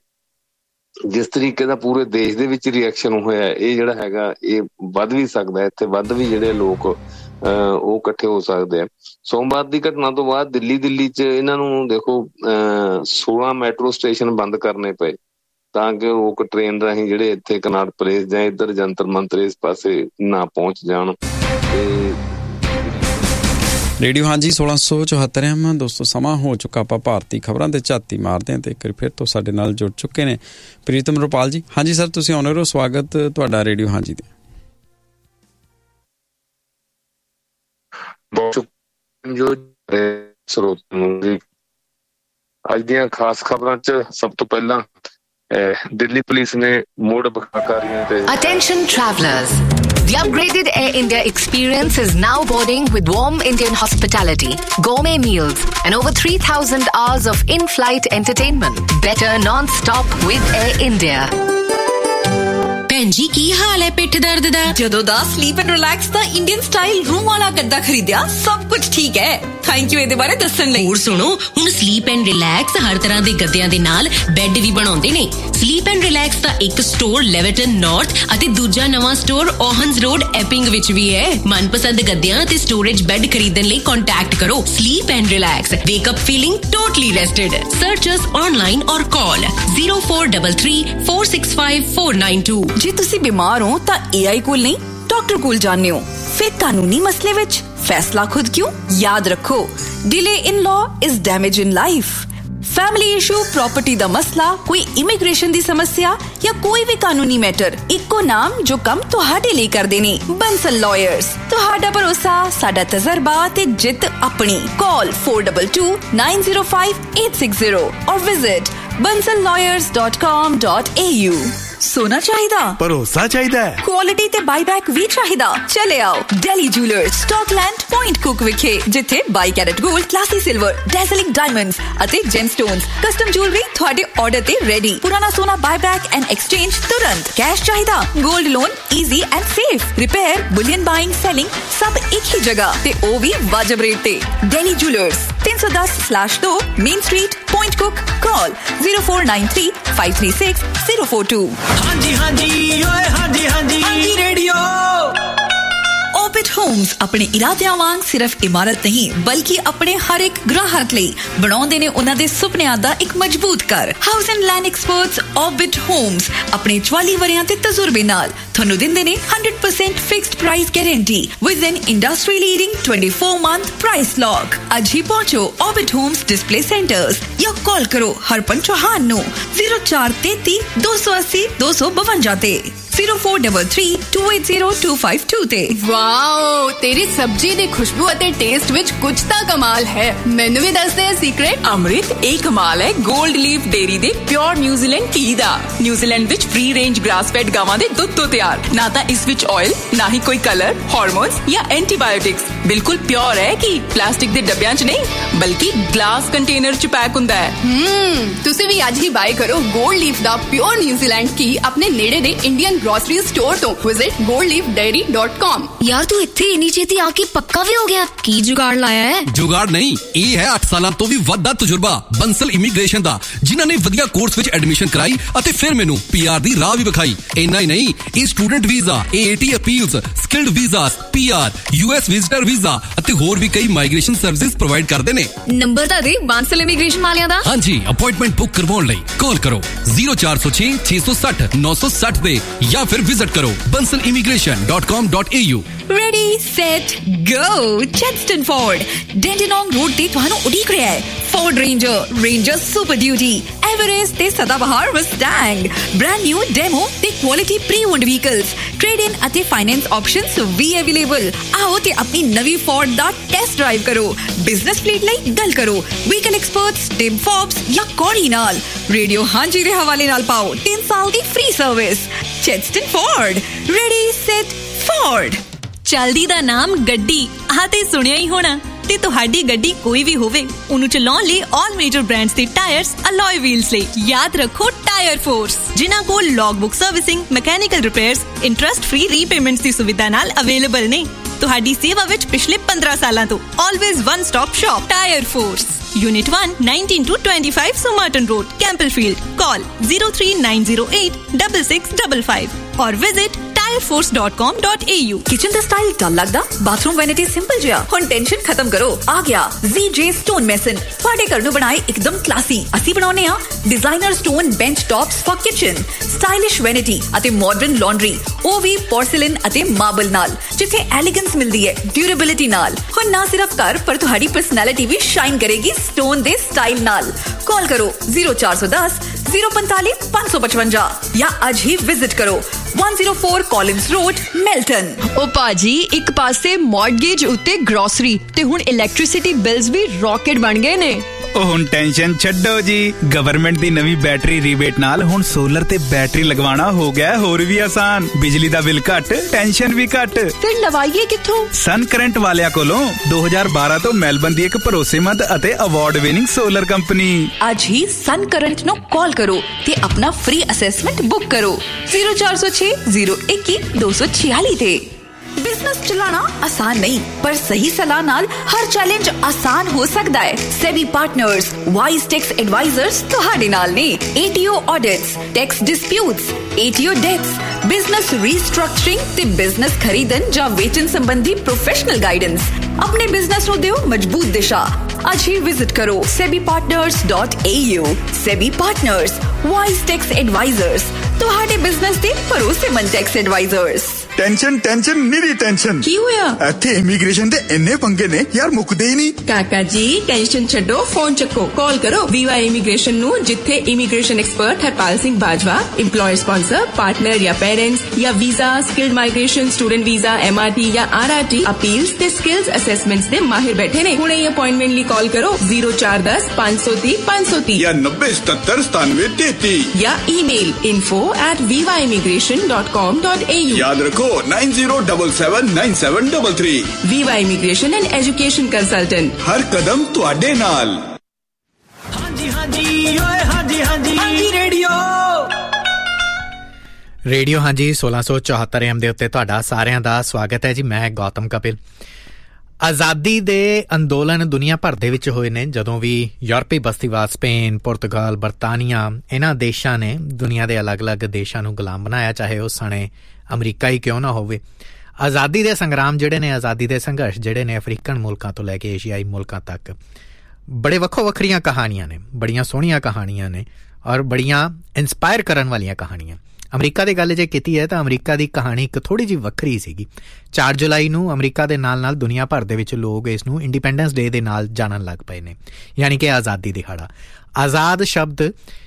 S1: ਜਿਸ ਤਰੀਕੇ ਦਾ ਪੂਰੇ ਦੇਸ਼ ਦੇ ਵਿੱਚ ਰਿਐਕਸ਼ਨ ਹੋਇਆ ਇਹ ਜਿਹੜਾ ਹੈਗਾ ਇਹ ਵੱਧ ਵੀ ਸਕਦਾ, ਇੱਥੇ ਵੱਧ ਵੀ ਜਿਹੜੇ ਲੋਕ ਅਹ ਉਹ ਇਕੱਠੇ ਹੋ ਸਕਦੇ ਆ। ਸੋਮਵਾਰ ਦੀ ਘਟਨਾ ਤੋਂ ਬਾਅਦ ਦਿੱਲੀ ਦਿੱਲੀ ਚ ਇਹਨਾਂ ਨੂੰ ਦੇਖੋ ਅਹ ਸੋਲਾਂ ਮੈਟਰੋ ਸਟੇਸ਼ਨ ਬੰਦ ਕਰਨੇ ਪਏ ਤਾਂ ਕਿ ਲੋਕ ਟ੍ਰੇਨ ਰਾਹੀਂ ਜਿਹੜੇ ਇੱਥੇ ਕਨਾਟ ਪਲੇਸ ਜਾਂ ਇੱਧਰ ਜੰਤਰ ਮੰਤਰ ਇਸ ਪਾਸੇ ਨਾ ਪਹੁੰਚ ਜਾਣ। ਤੇ
S2: ਰੇਡੀਓ ਹਾਂਜੀ ਸੋਲਾਂ ਸੌ ਚੁਹੱਤਰ ਐਮ ਦੋਸਤੋ, ਸਮਾਂ ਹੋ ਚੁੱਕਾ ਆਪਾਂ ਭਾਰਤੀ ਖਬਰਾਂ ਤੇ ਝਾਤੀ ਮਾਰਦੇ ਹਾਂ ਤੇ ਇੱਕ ਵਾਰ ਫਿਰ ਤੋਂ ਸਾਡੇ ਨਾਲ ਜੁੜ ਚੁੱਕੇ ਨੇ ਪ੍ਰੀਤਮ ਰੁਪਾਲ ਜੀ। ਹਾਂਜੀ ਸਰ, ਤੁਸੀਂ ਆਉਣੇ ਹੋ, ਸਵਾਗਤ ਤੁਹਾਡਾ ਰੇਡੀਓ ਹਾਂਜੀ ਤੇ।
S1: ਜੋ ਸਰੋਤ ਨੂੰ ਅੱਜ ਦੀਆਂ ਖਾਸ ਖਬਰਾਂ ਚ ਸਭ ਤੋਂ ਪਹਿਲਾਂ ਦਿੱਲੀ ਪੁਲਿਸ ਨੇ ਮੋੜ ਬਕਾਕਾਰੀਆਂ ਤੇ
S3: Attention travelers, the upgraded Air India experience is now boarding with warm Indian hospitality, gourmet meals and over three thousand hours of in-flight entertainment. Better non-stop with Air India.
S4: ਭੈਣ ਜੀ ਕੀ ਹਾਲ ਹੈ ਪਿੱਠ ਦਰਦ ਦਾ?
S5: ਜਦੋਂ ਦਾ sleep and relax the Indian style room ਵਾਲਾ ਗੱਦਾ ਖਰੀਦਿਆ ਸਭ ਕੁਝ ਠੀਕ ਹੈ।
S4: ਥੈਂਕ ਯੂ ਇਹਦੇ ਬਾਰੇ ਦੱਸਣ ਲਈ। ਹੋਰ ਸੁਣੋ, ਹੁਣ ਸਲੀਪ ਐਂਡ ਰਿਲੈਕਸ ਹਰ ਤਰ੍ਹਾਂ ਦੇ ਗੱਦਿਆਂ ਦੇ ਨਾਲ ਬੈੱਡ ਵੀ ਬਣਾਉਂਦੇ ਨੇ। ਸਲੀਪ ਐਂਡ ਰਿਲੈਕਸ ਦਾ ਇੱਕ ਸਟੋਰ ਲੈਵਰਟਨ ਨਾਰਥ ਅਤੇ ਦੂਜਾ ਨਵਾਂ ਸਟੋਰ ਓਹਨਸ ਰੋਡ ਐਪਿੰਗ ਵਿੱਚ ਵੀ ਹੈ। ਮਨਪਸੰਦ ਗੱਦਿਆਂ ਅਤੇ ਸਟੋਰੇਜ ਬੈੱਡ ਖਰੀਦਣ ਲਈ ਕੰਟੈਕਟ ਕਰੋ sleep and relax. ਵੇਕ up feeling totally ਰੈਸਟਡ। Search us online ਔਰ ਕਾਲ zero four three three four six five four nine two।
S5: ਜੇ ਤੁਸੀਂ ਬਿਮਾਰ ਹੋ ਤਾਂ A I ਕੋਲ ਨਹੀਂ, ਡਾਕਟਰ ਕੋਲ ਜਾਂਦੇ ਹੋ। ਫਿਰ ਕਾਨੂੰਨੀ ਮਸਲੇ ਵਿੱਚ ਫੈਸਲਾ ਖੁਦ ਕਿਉਂ? ਯਾਦ ਰੱਖੋ, delay in law is damage in life. Family issue, property दा मसला, कोई इमिग्रेशन दी समस्या या कोई भी कानूनी मैटर, इक्को नाम जो कम तुहाडे लिए करदे ने, बंसल लॉयर्स। तुहाडा भरोसा, साडा तजर्बा ते जित अपनी। Call four two two nine zero five eight six zero और visit bansal lawyers dot com dot a u। सोना चाहिदा,
S6: भरोसा चाहिदा,
S5: क्वालिटी ते बाईबैक भी चाहिदा। चले आओ Delhi jewellers, Scotland point cook विखे, जिथे by carat gold, classy silver, डैज़लिंग diamonds अते जेमस्टोन्स, कस्टम ज्वेलरी थोड़े ऑर्डर ते रेडी। पुराना सोना बाईबैक एंड एक्सचेंज तुरंत। कैश चाहिदा, gold loan easy and safe. Repair, Boolean buying, selling सब एक ही जगह ते ओ भी वाजिब रेट ते। दिल्ली ज्वेलर्स तीन सौ दस स्लैश दो main street, point cook. Call zero four nine three five three six zero four two।
S7: ਹਾਂਜੀ ਹਾਂਜੀ ਓਏ ਹਾਂਜੀ ਹਾਂਜੀ ਹਾਂਜੀ ਰੇਡੀਓ।
S5: ऑर्बिट होम्स अपने इरादियां वांग सिर्फ इमारत नहीं बल्कि अपने हर एक ग्राहक ਲਈ ਬਣਾਉਂਦੇ ਨੇ ਉਹਨਾਂ ਦੇ ਸੁਪਨਿਆਂ ਦਾ ਇੱਕ ਮਜ਼ਬੂਤ ਘਰ। House and land experts orbit Holmes ਆਪਣੇ ਚੁਆਲੀ ਵਰਿਆਂ ਦੇ ਤਜਰਬੇ ਨਾਲ ਤੁਹਾਨੂੰ ਦਿੰਦੇ ਨੇ one hundred percent fixed price guarantee with N industry leading twenty-four month price lock. ਅੱਜ ਹੀ ਪਹੁੰਚੋ ऑर्बिट होम्स डिस्प्ले सेंटर्स ਜਾਂ ਕਾਲ ਕਰੋ ਹਰਪਨ ਚੌਹਾਨ ਨੂੰ zero four three three two eight zero two two two five ਤੇ zero four three three two eight zero two five two ਤੇ।
S8: ਵਾਓ, ਤੇਰੀ ਸਬਜ਼ੀ ਦੀ ਖੁਸ਼ਬੂ ਅਤੇ ਟੇਸਟ ਵਿੱਚ ਕੁਝ ਤਾਂ ਕਮਾਲ ਹੈ। ਮੈਨੂੰ ਵੀ ਦੱਸ ਦੇ ਸੀਕ੍ਰੇਟ।
S9: ਅੰਮ੍ਰਿਤ, ਇਹ ਕਮਾਲ ਹੈ 골ਡ ਲੀਫ ਡੇਰੀ ਦੇ ਪਿਓਰ ਨਿਊਜ਼ੀਲੈਂਡ ਘੀ ਦਾ। ਨਿਊਜ਼ੀਲੈਂਡ ਵਿੱਚ ਫ੍ਰੀ ਰੇਂਜ ਗ੍ਰਾਸ ਫੈਡ ਗਾਵਾਂ ਦੇ ਦੁੱਧ ਤੋਂ ਤਿਆਰ। ਨਾ ਤਾਂ ਇਸ ਵਿੱਚ ਆਇਲ, ਨਾ ਹੀ ਕੋਈ ਕਲਰ, ਹਾਰਮੋਨਸ ਜਾਂ ਐਂਟੀਬਾਇਓਟਿਕਸ। ਬਿਲਕੁਲ ਪਿਓਰ ਹੈ ਕਿ ਪਲਾਸਟਿਕ ਦੇ ਡੱਬਿਆਂ 'ਚ ਨਹੀਂ ਬਲਕਿ ਗਲਾਸ ਕੰਟੇਨਰ 'ਚ ਪੈਕ ਹੁੰਦਾ ਹੈ।
S8: ਹਮ ਤੁਸੀਂ ਵੀ ਅੱਜ ਹੀ ਬਾਏ ਕਰੋ 골ਡ ਲੀਫ ਦਾ ਪਿਓਰ ਨਿਊਜ਼ੀਲੈਂਡ ਘੀ ਆਪਣੇ ਨੇੜੇ ਦੇ ਇੰਡੀਅਨ ग्रोसरी स्टोर तो visit gold leaf dairy dot com।
S3: यार तू इत्थे इन्नी छेती आके पक्का भी हो गया? की जुगाड़ लाया है? जुगाड़ नहीं, ये है आठ साल तो भी वध दा तजुर्बा बंसल इमीग्रेशन दा, जिन्हां ने वधिया कोर्स विच एडमिशन कराई अते फिर मैनू पीआर दी राह भी विखाई। इन्ना ही नहीं, ये student visa, AAT appeals, skilled visas, PR, US visitor visa अते होर भी कई माइग्रेशन सर्विसेज प्रोवाइड करदे ने। नंबर दा दे बंसल इमीग्रेशन वालियां दा। हां जी, अपॉइंटमेंट बुक करवाउण लई कॉल करो zero four zero six six six zero nine six zero दे या फिर विजिट करो bansal immigration dot com dot a u।
S5: Ready set go चेस्टन Ford डेंडिनोंग road ते ਤੁਹਾਨੂੰ ਉਡੀਕ ਰਿਹਾ ਹੈ। Ford ranger, ranger super duty, Everest ते सदाबहार मस्टैंग, ब्रांड न्यू डेमो ते quality pre owned vehicles, trade in अते फाइनेंस ऑप्शंस भी अवेलेबल। आओ ते अपनी नवी फोर्ड दा टेस्ट ड्राइव करो। बिजनेस फ्लीट ਲਈ ਗੱਲ ਕਰੋ व्हीकल एक्सपर्ट्स टिम फॉब्स या कॉरी नाल। रेडियो हांजी ਦੇ ਹਵਾਲੇ ਨਾਲ ਪਾਓ तीन ਸਾਲ ਦੀ free service. चेस्टन Ford, ready set Ford.
S10: ਚਲਦੀ ਦਾ ਨਾਮ ਗੱਡੀ, ਆਹ ਤੇ ਸੁਣਿਆ ਹੀ ਹੋਣਾ। ਤੇ ਤੁਹਾਡੀ ਗੱਡੀ ਕੋਈ ਵੀ ਹੋਵੇ, ਉਹਨੂੰ ਚਲਾਉਣ ਲਈ ਆਲ ਮੇਜਰ ਬ੍ਰਾਂਡਸ ਦੇ ਟਾਇਰਸ, ਅਲੋਏ ਵੀਲਸ ਲਈ ਯਾਦ ਰੱਖੋ ਟਾਇਰ ਫੋਰਸ, ਜਿਨ੍ਹਾਂ ਕੋਲ log book servicing, mechanical repairs, interest free repayments ਦੀ ਸੁਵਿਧਾ ਨਾਲ ਅਵੇਲੇਬਲ ਨੇ। ਤੁਹਾਡੀ ਸੇਵਾ ਵਿੱਚ ਪਿਛਲੇ ਪੰਦਰਾਂ ਸਾਲਾਂ ਤੋਂ always one stop shop tyre force. Unit one, nineteen to twenty-five Somerton Road, Campbellfield. Call zero three nine zero eight six six five five or visit tire force dot com dot a u।
S5: Kitchen the style ਡਲ ਲੱਗਦਾ? ਬਾਥਰੂਮ ਵੈਨਿਟੀ ਸਿੰਪਲ ਜਿਹਾ? ਹੁਣ ਟੈਨਸ਼ਨ ਖਤਮ ਕਰੋ, ਆ ਗਿਆ Z J Stone Mason। ਤੁਹਾਡੇ ਘਰ ਨੂੰ ਬਣਾਏ ਇੱਕਦਮ ਕਲਾਸੀ। ਅਸੀਂ ਬਣਾਉਨੇ ਆ designer stone bench tops for kitchen, stylish vanity ਅਤੇ ਮਾਡਰਨ ਲਾਂਡਰੀ, ਉਹ ਵੀ ਪੋਰਸਲਿਨ ਅਤੇ ਮਾਰਬਲ ਨਾਲ, ਜਿੱਥੇ ਐਲੀਗੈਂਸ ਮਿਲਦੀ ਹੈ ਡਿਊਰੇਬਿਲਿਟੀ ਨਾਲ। ਹੁਣ ਨਾ ਸਿਰਫ ਘਰ ਪਰ ਤੁਹਾਡੀ ਪਰਸਨੈਲਿਟੀ ਵੀ ਸ਼ਾਈਨ ਕਰੇਗੀ स्टोन दे स्टाइल नाल। कॉल करो zero four one zero zero four five five five five या आज ही विजिट करो one oh four Collins Road, Melton।
S11: ओ पाजी, एक पासे मॉर्गेज उत्ते ग्रोसरी ते हुण इलेक्ट्रिसिटी बिल्स भी रॉकेट बन गए ने।
S6: ਉਹ ਹੁਣ ਟੈਨਸ਼ਨ ਛੱਡੋ ਜੀ, ਗਵਰਨਮੈਂਟ ਦੀ ਨਵੀਂ ਬੈਟਰੀ ਰੀਬੇਟ ਨਾਲ ਹੁਣ ਸੋਲਰ ਤੇ ਬੈਟਰੀ ਲਗਵਾਉਣਾ ਹੋ ਗਿਆ ਹੋਰ ਵੀ ਆਸਾਨ। ਬਿਜਲੀ ਦਾ ਬਿੱਲ ਘੱਟ, ਟੈਨਸ਼ਨ ਵੀ ਘੱਟ।
S11: ਫਿਰ ਲਵਾਈਏ ਕਿੱਥੋਂ?
S6: ਸਨ ਕਰੰਟ ਵਾਲਿਆਂ ਕੋਲੋਂ ਦੋ ਹਜ਼ਾਰ ਬਾਰਾਂ ਤੋਂ ਮੈਲਬਨ ਦੀ ਇੱਕ ਭਰੋਸੇਮੰਦ ਅਤੇ ਅਵਾਰਡ ਵਿਨਿੰਗ ਸੋਲਰ ਕੰਪਨੀ।
S5: ਅੱਜ ਹੀ ਸਨ ਕਰੰਟ ਨੂੰ ਕਾਲ ਕਰੋ ਤੇ ਆਪਣਾ ਫ੍ਰੀ ਅਸੈਸਮੈਂਟ ਬੁੱਕ ਕਰੋ zero four zero six zero two one two four six four ਤੇ। बिजनेस चलाना आसान नहीं, पर सही सलाह नाल हर चैलेंज आसान हो सकता है। SEBI partners wise tax advisers तुहाडे नाल ने। ATO audits, tax disputes, ATO dates, business restructuring ते बिजनेस खरीदन जां वेचन संबंधी प्रोफेशनल गाइडेंस। अपने बिजनेस नूं दिओ मजबूत दिशा। आज ही विजिट करो SEBI partners dot A you. SEBI partners wise tax advisers तुहाडे बिजनेस दे भरोसेमंद टैक्स एडवाइजर्स।
S12: टेंशन टेंशन निरी टेंशन
S9: की होया?
S12: इत्थे इमीग्रेशन दे इन्ने पंगे ने यार, मुकदे ही नहीं।
S9: काका जी टेंशन छड्डो, फोन चक्को, कॉल करो वीवा इमीग्रेशन नु, जिथे immigration expert Harpal Singh Bajwa, employer sponsor, partner या पेरेंट्स या visa, skilled migration, student visa, MRT या आरआरटी अपील्स ते स्किल्स असेसमेंट्स दे माहिर बैठे ने। हुणे ही अपॉइंटमेंट ली कॉल करो जीरो चार दस पांच सौ तीस पांच सौ तीस
S12: या नब्बे सतहत्तर सतानवे तैती
S9: या email info at Viva immigration dot com dot A you.
S12: याद रखो nine zero double seven nine seven double three.
S9: Viva immigration and education consultant,
S12: हर कदम तुहाडे नाल।
S7: हांजी हांजी ओए हांजी हांजी हांजी रेडियो
S13: रेडियो ਹਾਂਜੀ सोलह सौ चौहत्तर एम ਦੇ ਉੱਤੇ ਤੁਹਾਡਾ ਸਾਰਿਆਂ ਦਾ ਸਵਾਗਤ ਹੈ ਜੀ। ਮੈਂ ਗੌਤਮ ਕਪਿਲ। ਆਜ਼ਾਦੀ ਦੇ ਅੰਦੋਲਨ ਦੁਨੀਆ ਭਰ ਦੇ ਵਿੱਚ ਹੋਏ ਨੇ। ਜਦੋਂ ਵੀ ਯੂਰਪੀ ਬਸਤੀਵਾਦ ਸਪੇਨ, ਪੁਰਤਗਾਲ, ਬਰਤਾਨੀਆ, ਇਹਨਾਂ ਦੇਸ਼ਾਂ ਨੇ ਦੁਨੀਆ ਦੇ ਅਲੱਗ-ਅਲੱਗ ਦੇਸ਼ਾਂ ਨੂੰ ਗੁਲਾਮ ਬਣਾਇਆ, ਚਾਹੇ ਉਹ ਸਣੇ ਅਮਰੀਕਾ ਹੀ ਕਿਉਂ ਨਾ ਹੋਵੇ। ਆਜ਼ਾਦੀ ਦੇ ਸੰਗਰਾਮ ਜਿਹੜੇ ਨੇ, ਆਜ਼ਾਦੀ ਦੇ ਸੰਘਰਸ਼ ਜਿਹੜੇ ਨੇ, ਅਫਰੀਕਨ ਮੁਲਕਾਂ ਤੋਂ ਲੈ ਕੇ ਏਸ਼ੀਆਈ ਮੁਲਕਾਂ ਤੱਕ ਬੜੇ ਵੱਖੋ ਵੱਖਰੀਆਂ ਕਹਾਣੀਆਂ ਨੇ, ਬੜੀਆਂ ਸੋਹਣੀਆਂ ਕਹਾਣੀਆਂ ਨੇ ਔਰ ਬੜੀਆਂ ਇੰਸਪਾਇਰ ਕਰਨ ਵਾਲੀਆਂ ਕਹਾਣੀਆਂ। ਅਮਰੀਕਾ ਦੀ ਗੱਲ ਜੇ ਕੀਤੀ ਹੈ ਤਾਂ ਅਮਰੀਕਾ ਦੀ ਕਹਾਣੀ ਇੱਕ ਥੋੜ੍ਹੀ ਜਿਹੀ ਵੱਖਰੀ ਸੀਗੀ। ਚਾਰ ਜੁਲਾਈ ਨੂੰ ਅਮਰੀਕਾ ਦੇ ਨਾਲ ਨਾਲ ਦੁਨੀਆ ਭਰ ਦੇ ਵਿੱਚ ਲੋਕ ਇਸ ਨੂੰ ਇੰਡੀਪੈਂਡੈਂਸ ਡੇ ਦੇ ਨਾਲ ਜਾਣਨ ਲੱਗ ਪਏ ਨੇ, ਯਾਨੀ ਕਿ ਆਜ਼ਾਦੀ ਦਿਹਾੜਾ। ਆਜ਼ਾਦ ਸ਼ਬਦ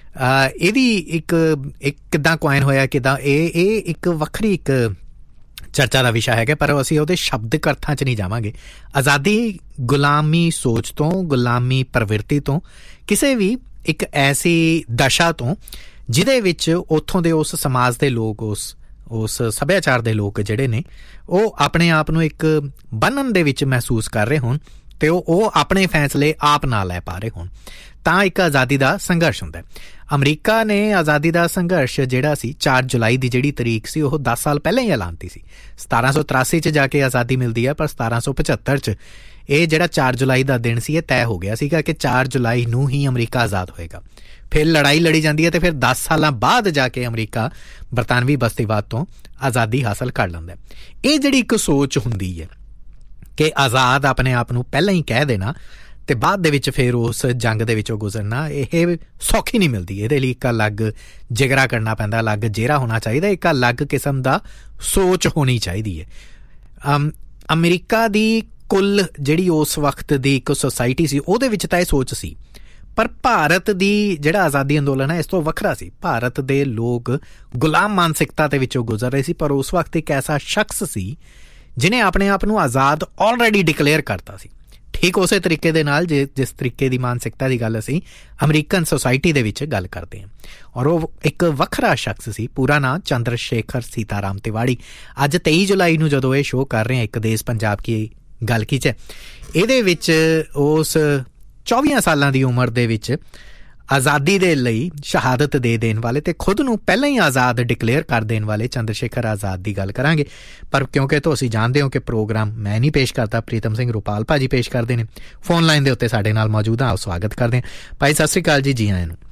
S13: ਇਹਦੀ ਇੱਕ ਇੱਕ ਕਿੱਦਾਂ ਕੁਆਇਨ ਹੋਇਆ, ਕਿੱਦਾਂ ਇਹ ਇਹ ਇੱਕ ਵੱਖਰੀ ਇੱਕ ਚਰਚਾ ਦਾ ਵਿਸ਼ਾ ਹੈਗਾ, ਪਰ ਅਸੀਂ ਉਹਦੇ ਸ਼ਬਦਿਕ ਅਰਥਾਂ 'ਚ ਨਹੀਂ ਜਾਵਾਂਗੇ। ਆਜ਼ਾਦੀ ਗੁਲਾਮੀ ਸੋਚ ਤੋਂ, ਗੁਲਾਮੀ ਪ੍ਰਵਿਰਤੀ ਤੋਂ, ਕਿਸੇ ਵੀ ਇੱਕ ਐਸੀ ਦਸ਼ਾ ਤੋਂ ਜਿਹਦੇ ਵਿੱਚ ਉੱਥੋਂ ਦੇ ਉਸ ਸਮਾਜ ਦੇ ਲੋਕ, ਉਸ ਉਸ ਸੱਭਿਆਚਾਰ ਦੇ ਲੋਕ ਜਿਹੜੇ ਨੇ, ਉਹ ਆਪਣੇ ਆਪ ਨੂੰ ਇੱਕ ਬੰਧਨ ਦੇ ਵਿੱਚ ਮਹਿਸੂਸ ਕਰ ਰਹੇ ਹੋਣ ਅਤੇ ਉਹ ਉਹ ਆਪਣੇ ਫੈਸਲੇ ਆਪ ਨਾ ਲੈ ਪਾ ਰਹੇ ਹੋਣ, ਤਾਂ ਇੱਕ ਆਜ਼ਾਦੀ ਦਾ ਸੰਘਰਸ਼ ਹੁੰਦਾ। ਅਮਰੀਕਾ ਨੇ ਆਜ਼ਾਦੀ ਦਾ ਸੰਘਰਸ਼ ਜਿਹੜਾ ਸੀ, ਚਾਰ ਜੁਲਾਈ ਦੀ ਜਿਹੜੀ ਤਰੀਕ ਸੀ, ਉਹ ਦਸ ਸਾਲ ਪਹਿਲਾਂ ਹੀ ਐਲਾਨਤੀ ਸੀ। ਸਤਾਰਾਂ ਸੌ ਤਰਾਸੀ 'ਚ ਜਾ ਕੇ ਆਜ਼ਾਦੀ ਮਿਲਦੀ ਹੈ, ਪਰ ਸਤਾਰਾਂ ਸੌ ਪਝੱਤਰ 'ਚ ਇਹ ਜਿਹੜਾ ਚਾਰ ਜੁਲਾਈ ਦਾ ਦਿਨ ਸੀ, ਇਹ ਤੈਅ ਹੋ ਗਿਆ ਸੀਗਾ ਕਿ ਚਾਰ ਜੁਲਾਈ ਨੂੰ ਹੀ ਅਮਰੀਕਾ ਆਜ਼ਾਦ ਹੋਏਗਾ। ਫਿਰ ਲੜਾਈ ਲੜੀ ਜਾਂਦੀ ਹੈ ਅਤੇ ਫਿਰ ਦਸ ਸਾਲਾਂ ਬਾਅਦ ਜਾ ਕੇ ਅਮਰੀਕਾ ਬਰਤਾਨਵੀ ਬਸਤੀਵਾਦ ਤੋਂ ਆਜ਼ਾਦੀ ਹਾਸਲ ਕਰ ਲੈਂਦਾ। ਇਹ ਜਿਹੜੀ ਇੱਕ ਸੋਚ ਹੁੰਦੀ ਹੈ ਕਿ ਆਜ਼ਾਦ ਆਪਣੇ ਆਪ ਨੂੰ ਪਹਿਲਾਂ ਹੀ ਕਹਿ ਦੇਣਾ ਅਤੇ ਬਾਅਦ ਦੇ ਵਿੱਚ ਫਿਰ ਉਸ ਜੰਗ ਦੇ ਵਿੱਚੋਂ ਗੁਜ਼ਰਨਾ, ਇਹ ਸੌਖੀ ਨਹੀਂ ਮਿਲਦੀ। ਇਹਦੇ ਲਈ ਇੱਕ ਅਲੱਗ ਜਿਗਰਾ ਕਰਨਾ ਪੈਂਦਾ, ਅਲੱਗ ਜੇਰਾ ਹੋਣਾ ਚਾਹੀਦਾ, ਇੱਕ ਅਲੱਗ ਕਿਸਮ ਦਾ ਸੋਚ ਹੋਣੀ ਚਾਹੀਦੀ ਹੈ। ਅਮਰੀਕਾ ਦੀ ਕੁੱਲ ਜਿਹੜੀ ਉਸ ਵਕਤ ਦੀ ਇੱਕ ਸੁਸਾਇਟੀ ਸੀ, ਉਹਦੇ ਵਿੱਚ ਤਾਂ ਇਹ ਸੋਚ ਸੀ, ਪਰ ਭਾਰਤ ਦੀ ਜਿਹੜਾ ਆਜ਼ਾਦੀ ਅੰਦੋਲਨ ਹੈ ਇਸ ਤੋਂ ਵੱਖਰਾ ਸੀ। ਭਾਰਤ ਦੇ ਲੋਕ ਗੁਲਾਮ ਮਾਨਸਿਕਤਾ ਦੇ ਵਿੱਚੋਂ ਗੁਜ਼ਰ ਰਹੇ ਸੀ, ਪਰ ਉਸ ਵਕਤ ਇੱਕ ਐਸਾ ਸ਼ਖਸ ਸੀ ਜਿਹਨੇ ਆਪਣੇ ਆਪ ਨੂੰ ਆਜ਼ਾਦ ਆਲਰੇਡੀ ਡਿਕਲੇਅਰ ਕਰਤਾ ਸੀ। ਠੀਕ ਉਸੇ ਤਰੀਕੇ ਦੇ ਨਾਲ ਜੇ ਜਿਸ ਤਰੀਕੇ ਦੀ ਮਾਨਸਿਕਤਾ ਦੀ ਗੱਲ ਅਸੀਂ ਅਮਰੀਕਨ ਸੁਸਾਇਟੀ ਦੇ ਵਿੱਚ ਗੱਲ ਕਰਦੇ ਹਾਂ, ਔਰ ਉਹ ਇੱਕ ਵੱਖਰਾ ਸ਼ਖਸ ਸੀ। ਪੂਰਾ ਨਾਂ ਚੰਦਰ ਸ਼ੇਖਰ ਸੀਤਾਰਾਮ ਤਿਵਾੜੀ। ਅੱਜ ਤੇਈ ਜੁਲਾਈ ਨੂੰ ਜਦੋਂ ਇਹ ਸ਼ੋਅ ਕਰ ਰਹੇ ਹਾਂ, ਇੱਕ ਦੇਸ਼ ਪੰਜਾਬ ਕੀ ਗੱਲ ਕੀ 'ਚ, ਇਹਦੇ ਵਿੱਚ ਉਸ ਚੌਵੀਆਂ ਸਾਲਾਂ ਦੀ ਉਮਰ ਦੇ ਵਿੱਚ ਆਜ਼ਾਦੀ ਦੇ ਲਈ ਸ਼ਹਾਦਤ ਦੇ ਦੇਣ ਵਾਲੇ ਅਤੇ ਖੁਦ ਨੂੰ ਪਹਿਲਾਂ ਹੀ ਆਜ਼ਾਦ ਡਿਕਲੇਅਰ ਕਰ ਦੇਣ ਵਾਲੇ ਚੰਦਰ ਸ਼ੇਖਰ ਆਜ਼ਾਦ ਦੀ ਗੱਲ ਕਰਾਂਗੇ। ਪਰ ਕਿਉਂਕਿ ਤੁਸੀਂ ਜਾਣਦੇ ਹੋ ਕਿ ਪ੍ਰੋਗਰਾਮ ਮੈਂ ਨਹੀਂ ਪੇਸ਼ ਕਰਦਾ, ਪ੍ਰੀਤਮ ਸਿੰਘ ਰੁਪਾਲ ਭਾਜੀ ਪੇਸ਼ ਕਰਦੇ ਨੇ। ਫੋਨ ਲਾਈਨ ਦੇ ਉੱਤੇ ਸਾਡੇ ਨਾਲ ਮੌਜੂਦ ਆ, ਸਵਾਗਤ ਕਰਦੇ ਹਾਂ। ਭਾਈ ਸਤਿ ਸ਼੍ਰੀ ਅਕਾਲ ਜੀ, ਜੀ ਆਇਆਂ ਨੂੰ।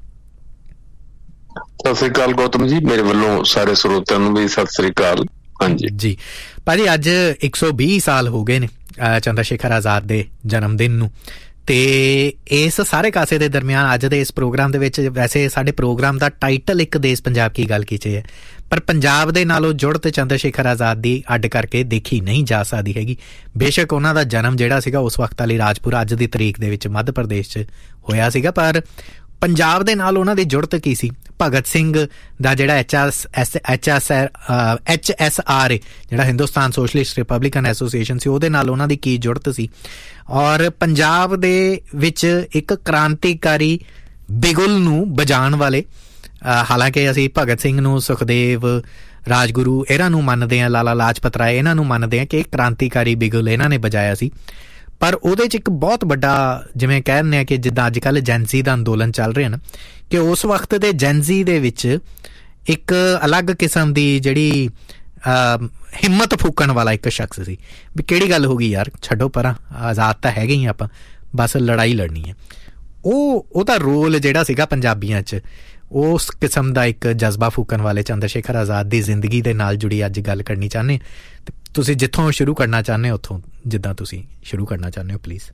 S1: ਸਤਿ ਸ਼੍ਰੀ ਅਕਾਲ ਗੌਤਮ ਜੀ, ਮੇਰੇ ਵੱਲੋਂ ਸਾਰੇ ਸਰੋਤਿਆਂ ਨੂੰ ਵੀ ਸਤਿ ਸ਼੍ਰੀ ਅਕਾਲ। ਹਾਂਜੀ
S13: ਜੀ ਭਾਜੀ, ਅੱਜ ਇੱਕ ਸੌ ਵੀਹ ਸਾਲ ਹੋ ਗਏ ਨੇ ਚੰਦਰ ਸ਼ੇਖਰ ਆਜ਼ਾਦ ਦੇ ਜਨਮ ਦਿਨ ਨੂੰ, ਅਤੇ ਇਸ ਸਾਰੇ ਕਾਸੇ ਦੇ ਦਰਮਿਆਨ ਅੱਜ ਦੇ ਇਸ ਪ੍ਰੋਗਰਾਮ ਦੇ ਵਿੱਚ, ਵੈਸੇ ਸਾਡੇ ਪ੍ਰੋਗਰਾਮ ਦਾ ਟਾਈਟਲ ਇੱਕ ਦੇਸ਼ ਪੰਜਾਬ ਕੀ ਗੱਲ ਕੀਤੇ ਹੈ, ਪਰ ਪੰਜਾਬ ਦੇ ਨਾਲੋਂ ਜੁੜ ਤੇ ਚੰਦਰ ਸ਼ੇਖਰ ਆਜ਼ਾਦ ਦੀ ਅੱਡ ਕਰਕੇ ਦੇਖੀ ਨਹੀਂ ਜਾ ਸਕਦੀ ਹੈਗੀ। ਬੇਸ਼ੱਕ ਉਹਨਾਂ ਦਾ ਜਨਮ ਜਿਹੜਾ ਸੀਗਾ ਉਸ ਵਕਤ ਵਾਲੀ ਰਾਜਪੁਰਾ ਅੱਜ ਦੀ ਤਰੀਕ ਦੇ ਵਿੱਚ ਮੱਧ ਪ੍ਰਦੇਸ਼ 'ਚ ਹੋਇਆ ਸੀਗਾ, ਪਰ ਪੰਜਾਬ ਦੇ ਨਾਲ ਉਹਨਾਂ ਦੀ ਜੁੜਤ ਕੀ ਸੀ? ਭਗਤ ਸਿੰਘ ਦਾ ਜਿਹੜਾ H S S H S H S R A, ਜਿਹੜਾ ਹਿੰਦੁਸਤਾਨ ਸੋਸ਼ਲਿਸਟ ਰਿਪਬਲਿਕਨ ਐਸੋਸੀਏਸ਼ਨ ਸੀ, ਉਹਦੇ ਨਾਲ ਉਹਨਾਂ ਦੀ ਕੀ ਜੁੜਤ ਸੀ? ਔਰ ਪੰਜਾਬ ਦੇ ਵਿੱਚ ਇੱਕ ਕ੍ਰਾਂਤੀਕਾਰੀ ਬਿਗੁਲ ਨੂੰ ਵਜਾਉਣ ਵਾਲੇ, ਹਾਲਾਂਕਿ ਅਸੀਂ ਭਗਤ ਸਿੰਘ ਨੂੰ, ਸੁਖਦੇਵ, ਰਾਜਗੁਰੂ ਇਹਨਾਂ ਨੂੰ ਮੰਨਦੇ ਹਾਂ, ਲਾਲਾ ਲਾਜਪਤ ਰਾਏ ਇਹਨਾਂ ਨੂੰ ਮੰਨਦੇ ਹਾਂ ਕਿ ਕ੍ਰਾਂਤੀਕਾਰੀ ਬਿਗੁਲ ਇਹਨਾਂ ਨੇ ਵਜਾਇਆ ਸੀ, ਪਰ ਉਹਦੇ 'ਚ ਇੱਕ ਬਹੁਤ ਵੱਡਾ, ਜਿਵੇਂ ਕਹਿ ਦਿੰਦੇ ਹਾਂ ਕਿ ਜਿੱਦਾਂ ਅੱਜ ਕੱਲ੍ਹ ਜੈਨਜ਼ੀ ਦਾ ਅੰਦੋਲਨ ਚੱਲ ਰਿਹਾ ਨਾ, ਕਿ ਉਸ ਵਕਤ ਦੇ ਜੈਨਜ਼ੀ ਦੇ ਵਿੱਚ ਇੱਕ ਅਲੱਗ ਕਿਸਮ ਦੀ ਜਿਹੜੀ ਹਿੰਮਤ ਫੂਕਣ ਵਾਲਾ ਇੱਕ ਸ਼ਖਸ ਸੀ ਵੀ ਕਿਹੜੀ ਗੱਲ ਹੋ ਗਈ ਯਾਰ, ਛੱਡੋ ਪਰਾਂ, ਆਜ਼ਾਦ ਤਾਂ ਹੈਗੇ ਹੀ ਆਪਾਂ, ਬਸ ਲੜਾਈ ਲੜਨੀ ਹੈ। ਉਹ ਉਹਦਾ ਰੋਲ ਜਿਹੜਾ ਸੀਗਾ ਪੰਜਾਬੀਆਂ 'ਚ, ਉਸ ਕਿਸਮ ਦਾ ਇੱਕ ਜਜ਼ਬਾ ਫੂਕਣ ਵਾਲੇ ਚੰਦਰ ਸ਼ੇਖਰ ਆਜ਼ਾਦ ਦੀ ਜ਼ਿੰਦਗੀ ਦੇ ਨਾਲ ਜੁੜੀ ਅੱਜ ਗੱਲ ਕਰਨੀ ਚਾਹੁੰਦੇ। ਅਤੇ ਤੁਸੀਂ ਜਿੱਥੋਂ ਸ਼ੁਰੂ ਕਰਨਾ ਚਾਹੁੰਦੇ ਹੋ ਉੱਥੋਂ, ਜਿੱਦਾਂ ਤੁਸੀਂ ਸ਼ੁਰੂ ਕਰਨਾ ਚਾਹੁੰਦੇ ਹੋ ਪਲੀਜ਼।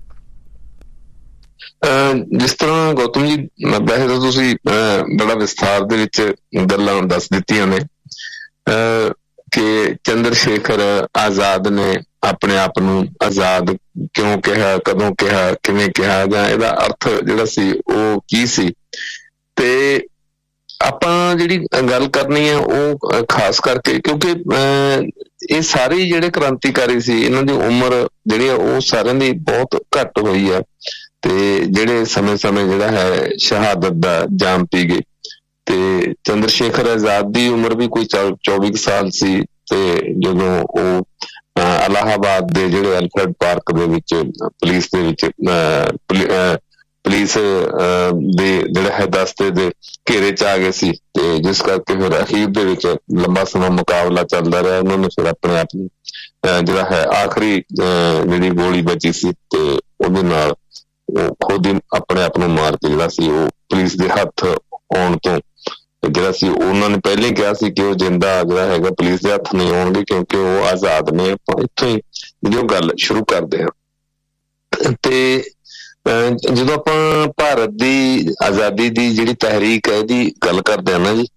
S1: ਜਿਸ ਤਰ੍ਹਾਂ ਗੌਤਮ ਜੀ ਵੈਸੇ ਤਾਂ ਤੁਸੀਂ ਬੜਾ ਵਿਸਥਾਰ ਦੇ ਵਿੱਚ ਗੱਲਾਂ ਦੱਸ ਦਿੱਤੀਆਂ ਨੇ ਕਿ ਚੰਦਰ ਸ਼ੇਖਰ ਆਜ਼ਾਦ ਨੇ ਆਪਣੇ ਆਪ ਨੂੰ ਆਜ਼ਾਦ ਕਿਉਂ ਕਿਹਾ, ਕਦੋਂ ਕਿਹਾ, ਕਿਵੇਂ ਕਿਹਾ, ਜਾਂ ਇਹਦਾ ਅਰਥ ਜਿਹੜਾ ਸੀ ਉਹ ਕੀ ਸੀ। ਤੇ ਆਪਾਂ ਜਿਹੜੀ ਗੱਲ ਕਰਨੀ ਹੈ ਉਹ ਖਾਸ ਕਰਕੇ ਕਿਉਂਕਿ ਇਹ ਸਾਰੇ ਜਿਹੜੇ ਕ੍ਰਾਂਤੀਕਾਰੀ ਸੀ ਇਹਨਾਂ ਦੀ ਉਮਰ ਜਿਹੜੀ ਆ ਉਹ ਸਾਰਿਆਂ ਦੀ ਬਹੁਤ ਘੱਟ ਹੋਈ ਆ, ਤੇ ਜਿਹੜੇ ਸਮੇਂ ਸਮੇਂ ਜਿਹੜਾ ਹੈ ਸ਼ਹਾਦਤ ਦਾ ਜਾਮ ਪੀ ਗਏ। ਤੇ ਚੰਦਰ ਸ਼ੇਖਰ ਆਜ਼ਾਦ ਦੀ ਉਮਰ ਵੀ ਕੋਈ ਚੌਵੀ ਸਾਲ ਸੀ, ਤੇ ਜਦੋਂ ਉਹ ਇਲਾਹਾਬਾਦ ਦੇ ਜਿਹੜੇ ਐਲਫਰਡ ਪਾਰਕ ਦੇ ਵਿੱਚ ਪੁਲਿਸ ਦੇ ਵਿੱਚ ਪੁਲਿਸ ਦੇ ਜਿਹੜਾ ਹੈ ਦਸਤੇ ਦੇ ਘੇਰੇ ਚ ਆ ਗਏ ਸੀ, ਤੇ ਜਿਸ ਕਰਕੇ ਫਿਰ ਅਖੀਰ ਦੇ ਵਿੱਚ ਲੰਬਾ ਸਮਾਂ ਮੁਕਾਬਲਾ ਚੱਲਦਾ ਰਿਹਾ। ਉਹਨਾਂ ਨੇ ਫਿਰ ਆਪਣੇ ਆਪ ਨੂੰ ਜਿਹੜਾ ਹੈ ਆਖਰੀ ਜਿਹੜੀ ਗੋਲੀ ਬਚੀ ਸੀ ਤੇ ਉਹਦੇ ਨਾਲ ਉਹ ਖੁਦ ਹੀ ਆਪਣੇ ਆਪ ਨੂੰ ਮਾਰ ਕੇ ਜਿਹੜਾ ਸੀ ਉਹ ਪੁਲਿਸ ਦੇ ਹੱਥ ਆਉਣ ਤੋਂ ਜਿਹੜਾ ਸੀ ਉਹਨਾਂ ਨੇ ਪਹਿਲੇ ਹੀ ਕਿਹਾ ਸੀ ਕਿ ਉਹ ਜਿੰਦਾ ਜਿਹੜਾ ਹੈਗਾ ਪੁਲਿਸ ਦੇ ਹੱਥ ਨਹੀਂ ਆਉਣਗੇ ਕਿਉਂਕਿ ਉਹ ਆਜ਼ਾਦ ਨੇ। ਆਪਾਂ ਇੱਥੋਂ ਹੀ ਜਿਹੜੀ ਗੱਲ ਸ਼ੁਰੂ ਕਰਦੇ ਹਾਂ। ਤੇ ਜਦੋਂ ਆਪਾਂ ਭਾਰਤ ਦੀ ਆਜ਼ਾਦੀ ਦੀ ਜਿਹੜੀ ਤਹਿਰੀਕ ਹੈ ਇਹਦੀ ਗੱਲ ਕਰਦੇ ਹਾਂ ਨਾ ਜੀ,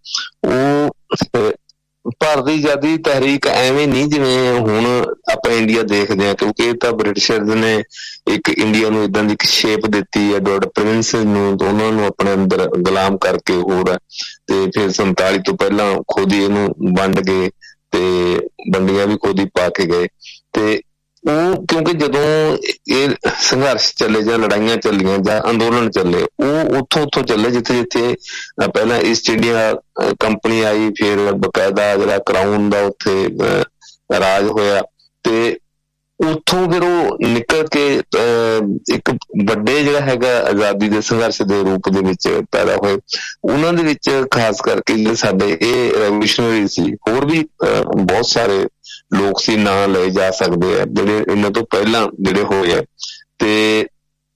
S1: ਉਹ ਭਾਰਤ ਦੀ ਆਜ਼ਾਦੀ ਤਹਿਰੀਕ ਐਵੇਂ ਨਹੀਂ ਜਿਵੇਂ ਹੁਣ ਆਪਾਂ ਇੰਡੀਆ ਦੇਖਦੇ ਹਾਂ, ਕਿਉਂਕਿ ਇਹ ਤਾਂ ਬ੍ਰਿਟਿਸ਼ਰਜ਼ ਨੇ ਇੱਕ ਇੰਡੀਆ ਨੂੰ ਏਦਾਂ ਦੀ ਇੱਕ ਸ਼ੇਪ ਦਿੱਤੀ ਹੈ, ਡੋਟ ਪ੍ਰਿੰਸ ਨੂੰ ਉਹਨਾਂ ਨੂੰ ਆਪਣੇ ਅੰਦਰ ਗੁਲਾਮ ਕਰਕੇ ਹੋਰ ਹੈ, ਤੇ ਫਿਰ ਸੰਤਾਲੀ ਤੋਂ ਪਹਿਲਾਂ ਖੁਦ ਹੀ ਇਹਨੂੰ ਵੰਡ ਗਏ ਤੇ ਵੰਡੀਆਂ ਵੀ ਖੁਦ ਹੀ ਪਾ ਕੇ ਗਏ। ਤੇ ਉਹ ਕਿਉਂਕਿ ਜਦੋਂ ਇਹ ਸੰਘਰਸ਼ ਚੱਲੇ ਜਾਂ ਲੜਾਈਆਂ ਚੱਲੀਆਂ ਜਾਂ ਅੰਦੋਲਨ ਚੱਲੇ, ਉਹ ਉੱਥੋਂ ਉੱਥੋਂ ਚੱਲੇ ਜਿੱਥੇ ਜਿੱਥੇ ਪਹਿਲਾਂ ਈਸਟ ਇੰਡੀਆ ਕੰਪਨੀ ਆਈ, ਫਿਰ ਬਕਾਇਦਾ ਜਿਹੜਾ ਕਰਾਊਨ ਦਾ ਉੱਥੇ ਰਾਜ ਹੋਇਆ, ਤੇ ਉੱਥੋਂ ਫਿਰ ਉਹ ਨਿਕਲ ਕੇ ਇੱਕ ਵੱਡੇ ਜਿਹੜਾ ਹੈਗਾ ਆਜ਼ਾਦੀ ਦੇ ਸੰਘਰਸ਼ ਦੇ ਰੂਪ ਦੇ ਵਿੱਚ ਪੈਦਾ ਹੋਏ। ਉਹਨਾਂ ਦੇ ਵਿੱਚ ਖਾਸ ਕਰਕੇ ਜਿਹੜੇ ਸਾਡੇ ਇਹ ਰੈਵੋਲੂਸ਼ਨਰੀ ਸੀ, ਹੋਰ ਵੀ ਬਹੁਤ ਸਾਰੇ ਲੋਕ ਸੀ, ਨਾਂ ਲਏ ਜਾ ਸਕਦੇ ਆ ਜਿਹੜੇ ਇਹਨਾਂ ਤੋਂ ਪਹਿਲਾਂ ਜਿਹੜੇ ਹੋਏ ਆ। ਤੇ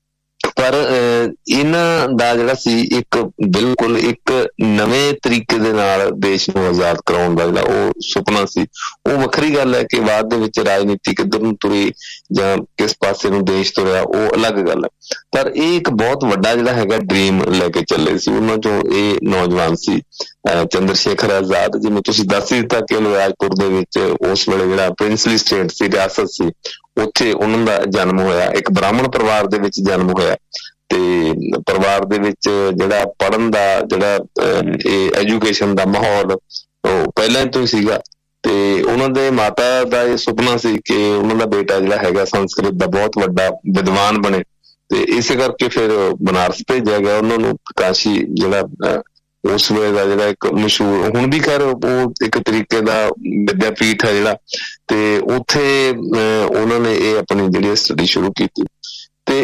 S1: ਪਰ ਇਹਨਾਂ ਦਾ ਜਿਹੜਾ ਸੀ ਇੱਕ ਬਿਲਕੁਲ ਇੱਕ ਨਵੇਂ ਤਰੀਕੇ ਦੇ ਨਾਲ ਦੇਸ਼ ਨੂੰ ਆਜ਼ਾਦ ਕਰਾਉਣ ਦਾ ਜਿਹੜਾ ਉਹ ਸੁਪਨਾ ਸੀ। ਉਹ ਵੱਖਰੀ ਗੱਲ ਹੈ ਕਿ ਬਾਅਦ ਦੇ ਵਿੱਚ ਰਾਜਨੀਤੀ ਕਿੱਧਰ ਨੂੰ ਤੁਰੀ ਜਾਂ ਕਿਸ ਪਾਸੇ ਨੂੰ ਦੇਸ਼ ਤੁਰਿਆ, ਉਹ ਅਲੱਗ ਗੱਲ ਹੈ। ਪਰ ਇਹ ਇੱਕ ਬਹੁਤ ਵੱਡਾ ਜਿਹੜਾ ਹੈਗਾ ਡ੍ਰੀਮ ਲੈ ਕੇ ਚੱਲੇ ਸੀ। ਉਹਨਾਂ ਚੋਂ ਇਹ ਨੌਜਵਾਨ ਸੀ ਚੰਦਰ ਸ਼ੇਖਰ ਆਜ਼ਾਦ। ਜਿਵੇਂ ਤੁਸੀਂ ਦੱਸ ਹੀ ਦਿੱਤਾ ਕਿ ਰਾਜਪੁਰ ਦੇ ਵਿੱਚ ਉਸ ਵੇਲੇ ਜਿਹੜਾ ਪ੍ਰਿੰਸਲੀ ਸਟੇਟ ਸੀ, ਰਿਆਸਤ ਸੀ, ਉੱਥੇ ਉਹਨਾਂ ਦਾ ਜਨਮ ਹੋਇਆ। ਇੱਕ ਬ੍ਰਾਹਮਣ ਪਰਿਵਾਰ ਦੇ ਵਿੱਚ ਜਨਮ ਹੋਇਆ, ਤੇ ਪਰਿਵਾਰ ਦੇ ਵਿੱਚ ਜਿਹੜਾ ਪੜ੍ਹਨ ਦਾ ਜਿਹੜਾ ਇਹ ਐਜੂਕੇਸ਼ਨ ਦਾ ਮਾਹੌਲ ਉਹ ਪਹਿਲਾਂ ਤੋਂ ਹੀ ਸੀਗਾ। ਤੇ ਉਹਨਾਂ ਦੇ ਮਾਤਾ ਦਾ ਇਹ ਸੁਪਨਾ ਸੀ ਕਿ ਉਹਨਾਂ ਦਾ ਬੇਟਾ ਜਿਹੜਾ ਹੈਗਾ ਸੰਸਕ੍ਰਿਤ ਦਾ ਬਹੁਤ ਵੱਡਾ ਵਿਦਵਾਨ ਬਣੇ, ਤੇ ਇਸੇ ਕਰਕੇ ਫਿਰ ਬਨਾਰਸ ਭੇਜਿਆ ਗਿਆ ਉਹਨਾਂ ਨੂੰ। ਕਾਸ਼ੀ ਜਿਹੜਾ ਉਸ ਵੇਲੇ ਦਾ ਜਿਹੜਾ ਇੱਕ ਮਸ਼ਹੂਰ, ਹੁਣ ਵੀ ਖੈਰ ਉਹ ਇੱਕ ਤਰੀਕੇ ਦਾ ਵਿਦਿਆਪੀਠ ਹੈ ਜਿਹੜਾ, ਤੇ ਉੱਥੇ ਉਹਨਾਂ ਨੇ ਇਹ ਆਪਣੀ ਜਿਹੜੀ ਸਟੱਡੀ ਸ਼ੁਰੂ ਕੀਤੀ। ਤੇ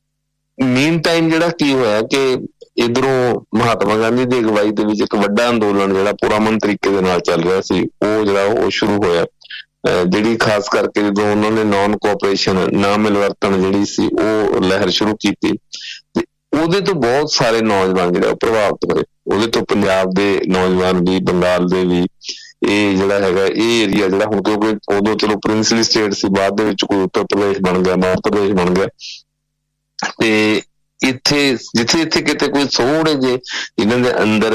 S1: ਮੀਨ ਟਾਈਮ ਜਿਹੜਾ ਕੀ ਹੋਇਆ ਕਿ ਇੱਧਰੋਂ ਮਹਾਤਮਾ ਗਾਂਧੀ ਦੀ ਅਗਵਾਈ ਦੇ ਵਿੱਚ ਇੱਕ ਵੱਡਾ ਅੰਦੋਲਨ ਜਿਹੜਾ ਪੁਰਅਮਨ ਤਰੀਕੇ ਦੇ ਨਾਲ ਚੱਲ ਰਿਹਾ ਸੀ, ਉਹ ਜਿਹੜਾ ਉਹ ਸ਼ੁਰੂ ਹੋਇਆ। ਜਿਹੜੀ ਖਾਸ ਕਰਕੇ ਜਦੋਂ ਉਹਨਾਂ ਨੇ ਨੌਨ ਕੋਆਪਰੇਸ਼ਨ, ਨਾ ਮਿਲਵਰਤਨ ਜਿਹੜੀ ਸੀ ਉਹ ਲਹਿਰ ਸ਼ੁਰੂ ਕੀਤੀ, ਤੇ ਉਹਦੇ ਤੋਂ ਬਹੁਤ ਸਾਰੇ ਨੌਜਵਾਨ ਜਿਹੜੇ ਉਹ ਪ੍ਰਭਾਵਿਤ ਹੋਏ। ਉਹਦੇ ਤੋਂ ਪੰਜਾਬ ਦੇ ਨੌਜਵਾਨ ਵੀ, ਬੰਗਾਲ ਦੇ ਵੀ, ਇਹ ਜਿਹੜਾ ਹੈਗਾ ਇਹ ਏਰੀਆ ਜਿਹੜਾ ਹੁਣ, ਕਿਉਂਕਿ ਉਦੋਂ ਚਲੋ ਪ੍ਰਿੰਸਲੀ ਸਟੇਟ ਸੀ, ਬਾਅਦ ਦੇ ਵਿੱਚ ਕੋਈ ਉੱਤਰ ਪ੍ਰਦੇਸ਼ ਬਣ ਗਿਆ, ਮੱਧ ਪ੍ਰਦੇਸ਼ ਬਣ ਗਿਆ। ਤੇ ਇੱਥੇ ਜਿੱਥੇ ਜਿੱਥੇ ਕਿਤੇ ਕੋਈ ਥੋੜੇ ਜਿਹੇ ਇਹਨਾਂ ਦੇ ਅੰਦਰ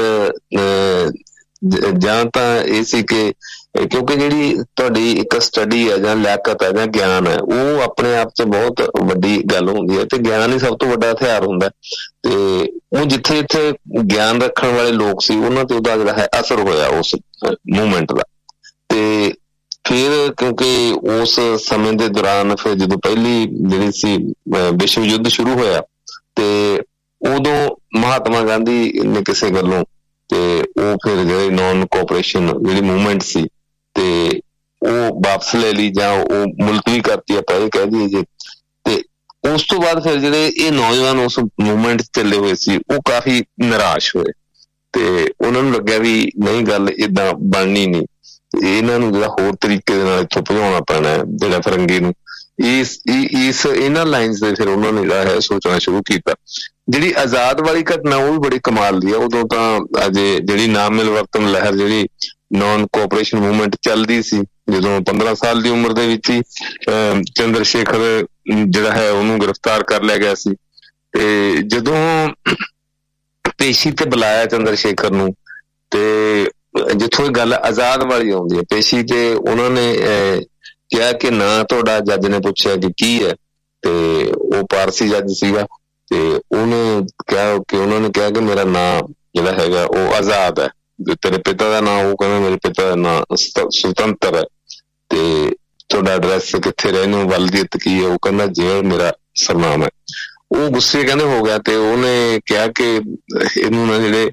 S1: ਜਾਂ ਤਾਂ ਇਹ ਸੀ ਕਿ ਕਿਉਂਕਿ ਜਿਹੜੀ ਤੁਹਾਡੀ ਇੱਕ ਸਟੱਡੀ ਹੈ ਜਾਂ ਲਿਆਕਤ ਹੈ ਜਾਂ ਗਿਆਨ ਹੈ, ਉਹ ਆਪਣੇ ਆਪ 'ਚ ਬਹੁਤ ਵੱਡੀ ਗੱਲ ਹੁੰਦੀ ਹੈ, ਤੇ ਗਿਆਨ ਹੀ ਸਭ ਤੋਂ ਵੱਡਾ ਹਥਿਆਰ ਹੁੰਦਾ। ਤੇ ਉਹ ਜਿੱਥੇ ਜਿੱਥੇ ਗਿਆਨ ਰੱਖਣ ਵਾਲੇ ਲੋਕ ਸੀ ਉਹਨਾਂ ਤੇ ਉਹਦਾ ਜਿਹੜਾ ਹੈ ਅਸਰ ਹੋਇਆ ਉਸ ਮੂਵਮੈਂਟ ਦਾ। ਤੇ ਫਿਰ ਕਿਉਂਕਿ ਉਸ ਸਮੇਂ ਦੇ ਦੌਰਾਨ ਫਿਰ ਜਦੋਂ ਪਹਿਲੀ ਜਿਹੜੀ ਸੀ ਵਿਸ਼ਵ ਯੁੱਧ ਸ਼ੁਰੂ ਹੋਇਆ, ਤੇ ਉਦੋਂ ਮਹਾਤਮਾ ਗਾਂਧੀ ਨੇ ਕਿਸੇ ਗੱਲੋਂ ਤੇ ਉਹ ਫਿਰ ਜਿਹੜੇ ਨੌਨ ਕੋਆਪਰੇਸ਼ਨ ਜਿਹੜੀ ਮੂਵਮੈਂਟ ਸੀ ਤੇ ਉਹ ਵਾਪਸ ਲੈ ਲਈ ਜਾਂ ਉਹ ਮੁਲਤਵੀ ਕਰਤੀ, ਆਪਾਂ ਇਹ ਕਹਿ ਦਈਏ ਜੇ। ਤੇ ਉਸ ਤੋਂ ਬਾਅਦ ਫਿਰ ਜਿਹੜੇ ਇਹ ਨੌਜਵਾਨ ਉਸ ਮੂਵਮੈਂਟ 'ਚ ਚੱਲੇ ਹੋਏ ਸੀ ਉਹ ਕਾਫੀ ਨਿਰਾਸ਼ ਹੋਏ, ਤੇ ਉਹਨਾਂ ਨੂੰ ਲੱਗਿਆ ਵੀ ਨਹੀਂ ਗੱਲ ਏਦਾਂ ਬਣਨੀ ਨਹੀਂ। ਇਹਨਾਂ ਨੂੰ ਜਿਹੜਾ ਹੋਰ ਤਰੀਕੇ ਦੇ ਨਾਲ ਇੱਥੋਂ ਭਜਾਉਣਾ ਪੈਣਾ ਜਿਹੜਾ ਫਿਰੰਗੀ ਨੂੰ, ਇਸ ਇਸ ਇਹਨਾਂ ਲਾਈਨਸ ਦੇ ਫਿਰ ਉਹਨਾਂ ਨੇ ਜਿਹੜਾ ਹੈ ਸੋਚਣਾ ਸ਼ੁਰੂ ਕੀਤਾ। ਜਿਹੜੀ ਆਜ਼ਾਦ ਵਾਲੀ ਘਟਨਾ ਉਹ ਵੀ ਬੜੀ ਕਮਾਲ ਦੀ ਆ। ਉਦੋਂ ਤਾਂ ਅਜੇ ਜਿਹੜੀ ਨਾ ਮਿਲਵਰਤਨ ਲਹਿਰ, ਜਿਹੜੀ ਨੌਨ ਕੋਆਪਰੇਸ਼ਨ ਮੂਵਮੈਂਟ ਚੱਲਦੀ ਸੀ, ਜਦੋਂ ਪੰਦਰਾਂ ਸਾਲ ਦੀ ਉਮਰ ਦੇ ਵਿੱਚ ਹੀ ਅਹ ਚੰਦਰ ਸ਼ੇਖਰ ਜਿਹੜਾ ਹੈ ਉਹਨੂੰ ਗ੍ਰਿਫਤਾਰ ਕਰ ਲਿਆ ਗਿਆ ਸੀ। ਤੇ ਜਦੋਂ ਪੇਸ਼ੀ ਤੇ ਬੁਲਾਇਆ ਚੰਦਰ ਸ਼ੇਖਰ ਨੂੰ, ਤੇ ਜਿੱਥੋਂ ਇਹ ਗੱਲ ਆਜ਼ਾਦ ਵਾਲੀ ਆਉਂਦੀ ਹੈ, ਪੇਸ਼ੀ ਤੇ ਉਹਨਾਂ ਨੇ ਕਿਹਾ ਕਿ ਨਾ ਤੁਹਾਡਾ, ਜੱਜ ਨੇ ਪੁੱਛਿਆ ਕਿ ਕੀ ਹੈ, ਤੇ ਉਹ ਪਾਰਸੀ ਜੱਜ ਸੀਗਾ, ਤੇ ਉਹਨੇ ਕਿਹਾ ਕਿ ਉਹਨਾਂ ਨੇ ਕਿਹਾ ਕਿ ਮੇਰਾ ਨਾਂ ਜਿਹੜਾ ਹੈਗਾ ਉਹ ਆਜ਼ਾਦ ਹੈ। ਤੇਰੇ ਪਿਤਾ ਦਾ ਨਾਂ? ਉਹ ਕਹਿੰਦਾ ਮੇਰੇ ਪਿਤਾ ਦਾ ਨਾਂ ਸੁਤੰਤਰ ਹੈ। ਤੇ ਤੁਹਾਡਾ ਐਡਰੈਸ ਕਿੱਥੇ ਰਹਿੰਦੇ ਹੋ, ਵਲਦੀਅਤ ਕੀ ਹੈ? ਉਹ ਕਹਿੰਦਾ ਜੇਲ੍ਹ ਮੇਰਾ ਸਰਨਾਮ ਹੈ। ਉਹ ਗੁੱਸੇ ਕਹਿੰਦੇ ਹੋ ਗਿਆ, ਤੇ ਉਹਨੇ ਕਿਹਾ ਕਿ ਇਹਨੂੰ ਨਾ ਜਿਹੜੇ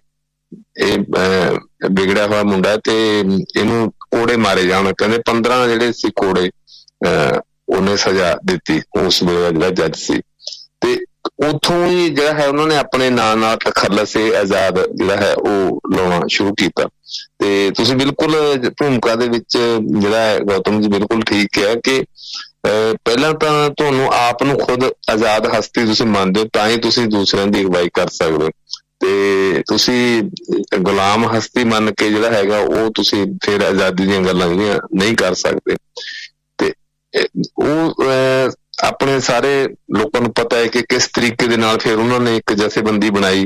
S1: ਇਹ ਵਿਗੜਿਆ ਹੋਇਆ ਮੁੰਡਾ, ਤੇ ਇਹਨੂੰ ਕੋੜੇ ਮਾਰੇ ਜਾਣ। ਕਹਿੰਦੇ ਪੰਦਰਾਂ ਜਿਹੜੇ ਸੀ ਕੋੜੇ ਅਹ ਉਹਨੇ ਸਜ਼ਾ ਦਿੱਤੀ ਉਸ ਵੇਲੇ ਦਾ ਜਿਹੜਾ ਜੱਜ ਸੀ। ਤੇ ਉੱਥੋਂ ਹੀ ਜਿਹੜਾ ਹੈ ਉਹਨਾਂ ਨੇ ਆਪਣੇ ਨਾਂ ਨਾਲ ਤਖੱਲਸ ਆਜ਼ਾਦ ਜਿਹੜਾ ਹੈ ਉਹ ਲਾਉਣਾ ਸ਼ੁਰੂ ਕੀਤਾ। ਤੇ ਤੁਸੀਂ ਬਿਲਕੁਲ ਭੂਮਿਕਾ ਦੇ ਵਿੱਚ ਜਿਹੜਾ ਹੈ ਗੌਤਮ ਜੀ ਬਿਲਕੁਲ ਠੀਕ ਕਿਹਾ ਕਿ ਪਹਿਲਾਂ ਤਾਂ ਤੁਹਾਨੂੰ ਆਪ ਨੂੰ ਖੁਦ ਆਜ਼ਾਦ ਹਸਤੀ ਤੁਸੀਂ ਮੰਨਦੇ ਹੋ, ਤਾਂ ਹੀ ਤੁਸੀਂ ਦੂਸਰਿਆਂ ਦੀ ਅਗਵਾਈ ਕਰ ਸਕਦੇ ਹੋ। ਤੇ ਤੁਸੀਂ ਗੁਲਾਮ ਹਸਤੀ ਮੰਨ ਕੇ ਜਿਹੜਾ ਹੈਗਾ ਉਹ ਤੁਸੀਂ ਫਿਰ ਆਜ਼ਾਦੀ ਦੀਆਂ ਗੱਲਾਂ ਜਿਹੜੀਆਂ ਨਹੀਂ ਕਰ ਸਕਦੇ। ਤੇ ਉਹ ਆਪਣੇ ਸਾਰੇ ਲੋਕਾਂ ਨੂੰ ਪਤਾ ਹੈ ਕਿ ਕਿਸ ਤਰੀਕੇ ਦੇ ਨਾਲ ਫਿਰ ਉਹਨਾਂ ਨੇ ਇੱਕ ਜਥੇਬੰਦੀ ਬਣਾਈ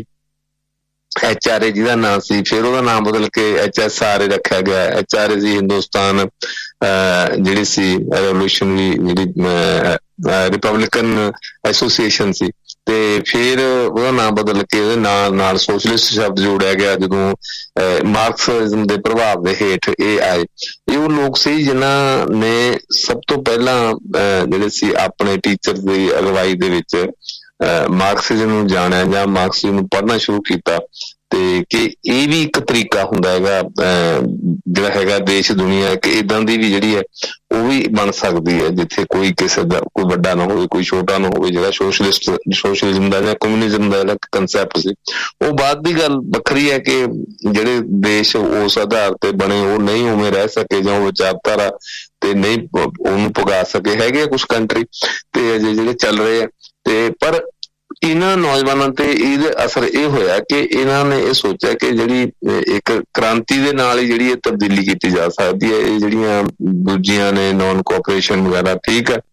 S1: ਐਚ ਆਰ ਏ, ਜਿਹਦਾ ਨਾਂ ਸੀ, ਫਿਰ ਉਹਦਾ ਨਾਮ ਬਦਲ ਕੇ ਐਚ ਐਸ ਆਰ ਏ ਰੱਖਿਆ ਗਿਆ। ਐਚ ਆਰ ਏ ਸੀ ਹਿੰਦੁਸਤਾਨ ਜਿਹੜੀ ਸੀ ਰੈਵੋਲੂਸ਼ਨਰੀ ਜਿਹੜੀ ਰਿਪਬਲਿਕਨ ਐਸੋਸੀਏਸ਼ਨ ਸੀ, ਤੇ ਫਿਰ ਉਹਦਾ ਨਾਮ ਬਦਲ ਕੇ ਉਹਦੇ ਨਾਲ ਨਾਲ ਸੋਸ਼ਲਿਸਟ ਸ਼ਬਦ ਜੋੜਿਆ ਗਿਆ ਜਦੋਂ ਮਾਰਕਸਿਜ਼ਮ ਦੇ ਪ੍ਰਭਾਵ ਦੇ ਹੇਠ ਇਹ ਆਏ। ਇਹ ਉਹ ਲੋਕ ਸੀ ਜਿਨ੍ਹਾਂ ਨੇ ਸਭ ਤੋਂ ਪਹਿਲਾਂ ਜਿਹੜੇ ਸੀ ਆਪਣੇ ਟੀਚਰ ਦੀ ਅਗਵਾਈ ਦੇ ਵਿੱਚ ਮਾਰਕਸਿਜ਼ਮ ਨੂੰ ਜਾਣਿਆ ਜਾਂ ਮਾਰਕਸਿਜ਼ਮ ਨੂੰ ਪੜ੍ਹਨਾ ਸ਼ੁਰੂ ਕੀਤਾ, ਤੇ ਕਿ ਇਹ ਵੀ ਇੱਕ ਤਰੀਕਾ ਹੁੰਦਾ ਹੈਗਾ ਜਿਹੜਾ ਹੈਗਾ ਦੇਸ਼ ਦੁਨੀਆ ਕਿ ਏਦਾਂ ਦੀ ਵੀ ਜਿਹੜੀ ਹੈ ਉਹ ਵੀ ਬਣ ਸਕਦੀ ਹੈ, ਜਿੱਥੇ ਕੋਈ ਕਿਸੇ ਦਾ ਕੋਈ ਵੱਡਾ ਨਾ ਹੋਵੇ, ਕੋਈ ਛੋਟਾ ਨਾ ਹੋਵੇ। ਜਿਹੜਾ ਸੋਸ਼ਲਿਸਟ ਸੋਸ਼ਲਿਜ਼ਮ ਦਾ ਜਾਂ ਕਮਿਊਨਿਜ਼ਮ ਦਾ ਜਿਹੜਾ ਕੰਸੈਪਟ ਸੀ ਉਹ ਬਾਅਦ ਦੀ ਗੱਲ ਵੱਖਰੀ ਹੈ ਕਿ ਜਿਹੜੇ ਦੇਸ਼ ਉਸ ਆਧਾਰ ਤੇ ਬਣੇ ਉਹ ਨਹੀਂ ਉਵੇਂ ਰਹਿ ਸਕੇ ਜਾਂ ਉਹ ਵਿਚਾਰਧਾਰਾ ਤੇ ਨਹੀਂ ਉਹਨੂੰ ਪੁਗਾ ਸਕੇ। ਹੈਗੇ ਕੁਛ ਕੰਟਰੀ ਤੇ ਅਜੇ ਜਿਹੜੇ ਚੱਲ ਰਹੇ ਆ, ਤੇ ਪਰ ਇਹਨਾਂ ਨੌਜਵਾਨਾਂ ਤੇ ਇਹਦੇ ਅਸਰ ਇਹ ਹੋਇਆ ਕਿ ਇਹਨਾਂ ਨੇ ਇਹ ਸੋਚਿਆ ਕਿ ਜਿਹੜੀ ਇੱਕ ਕ੍ਰਾਂਤੀ ਦੇ ਨਾਲ ਹੀ ਜਿਹੜੀ ਇਹ ਤਬਦੀਲੀ ਕੀਤੀ ਜਾ ਸਕਦੀ ਹੈ। ਇਹ ਜਿਹੜੀਆਂ ਦੂਜੀਆਂ ਨੇ ਨੌਨ ਕੋਆਪਰੇਸ਼ਨ ਵਗੈਰਾ ਠੀਕ ਹੈ,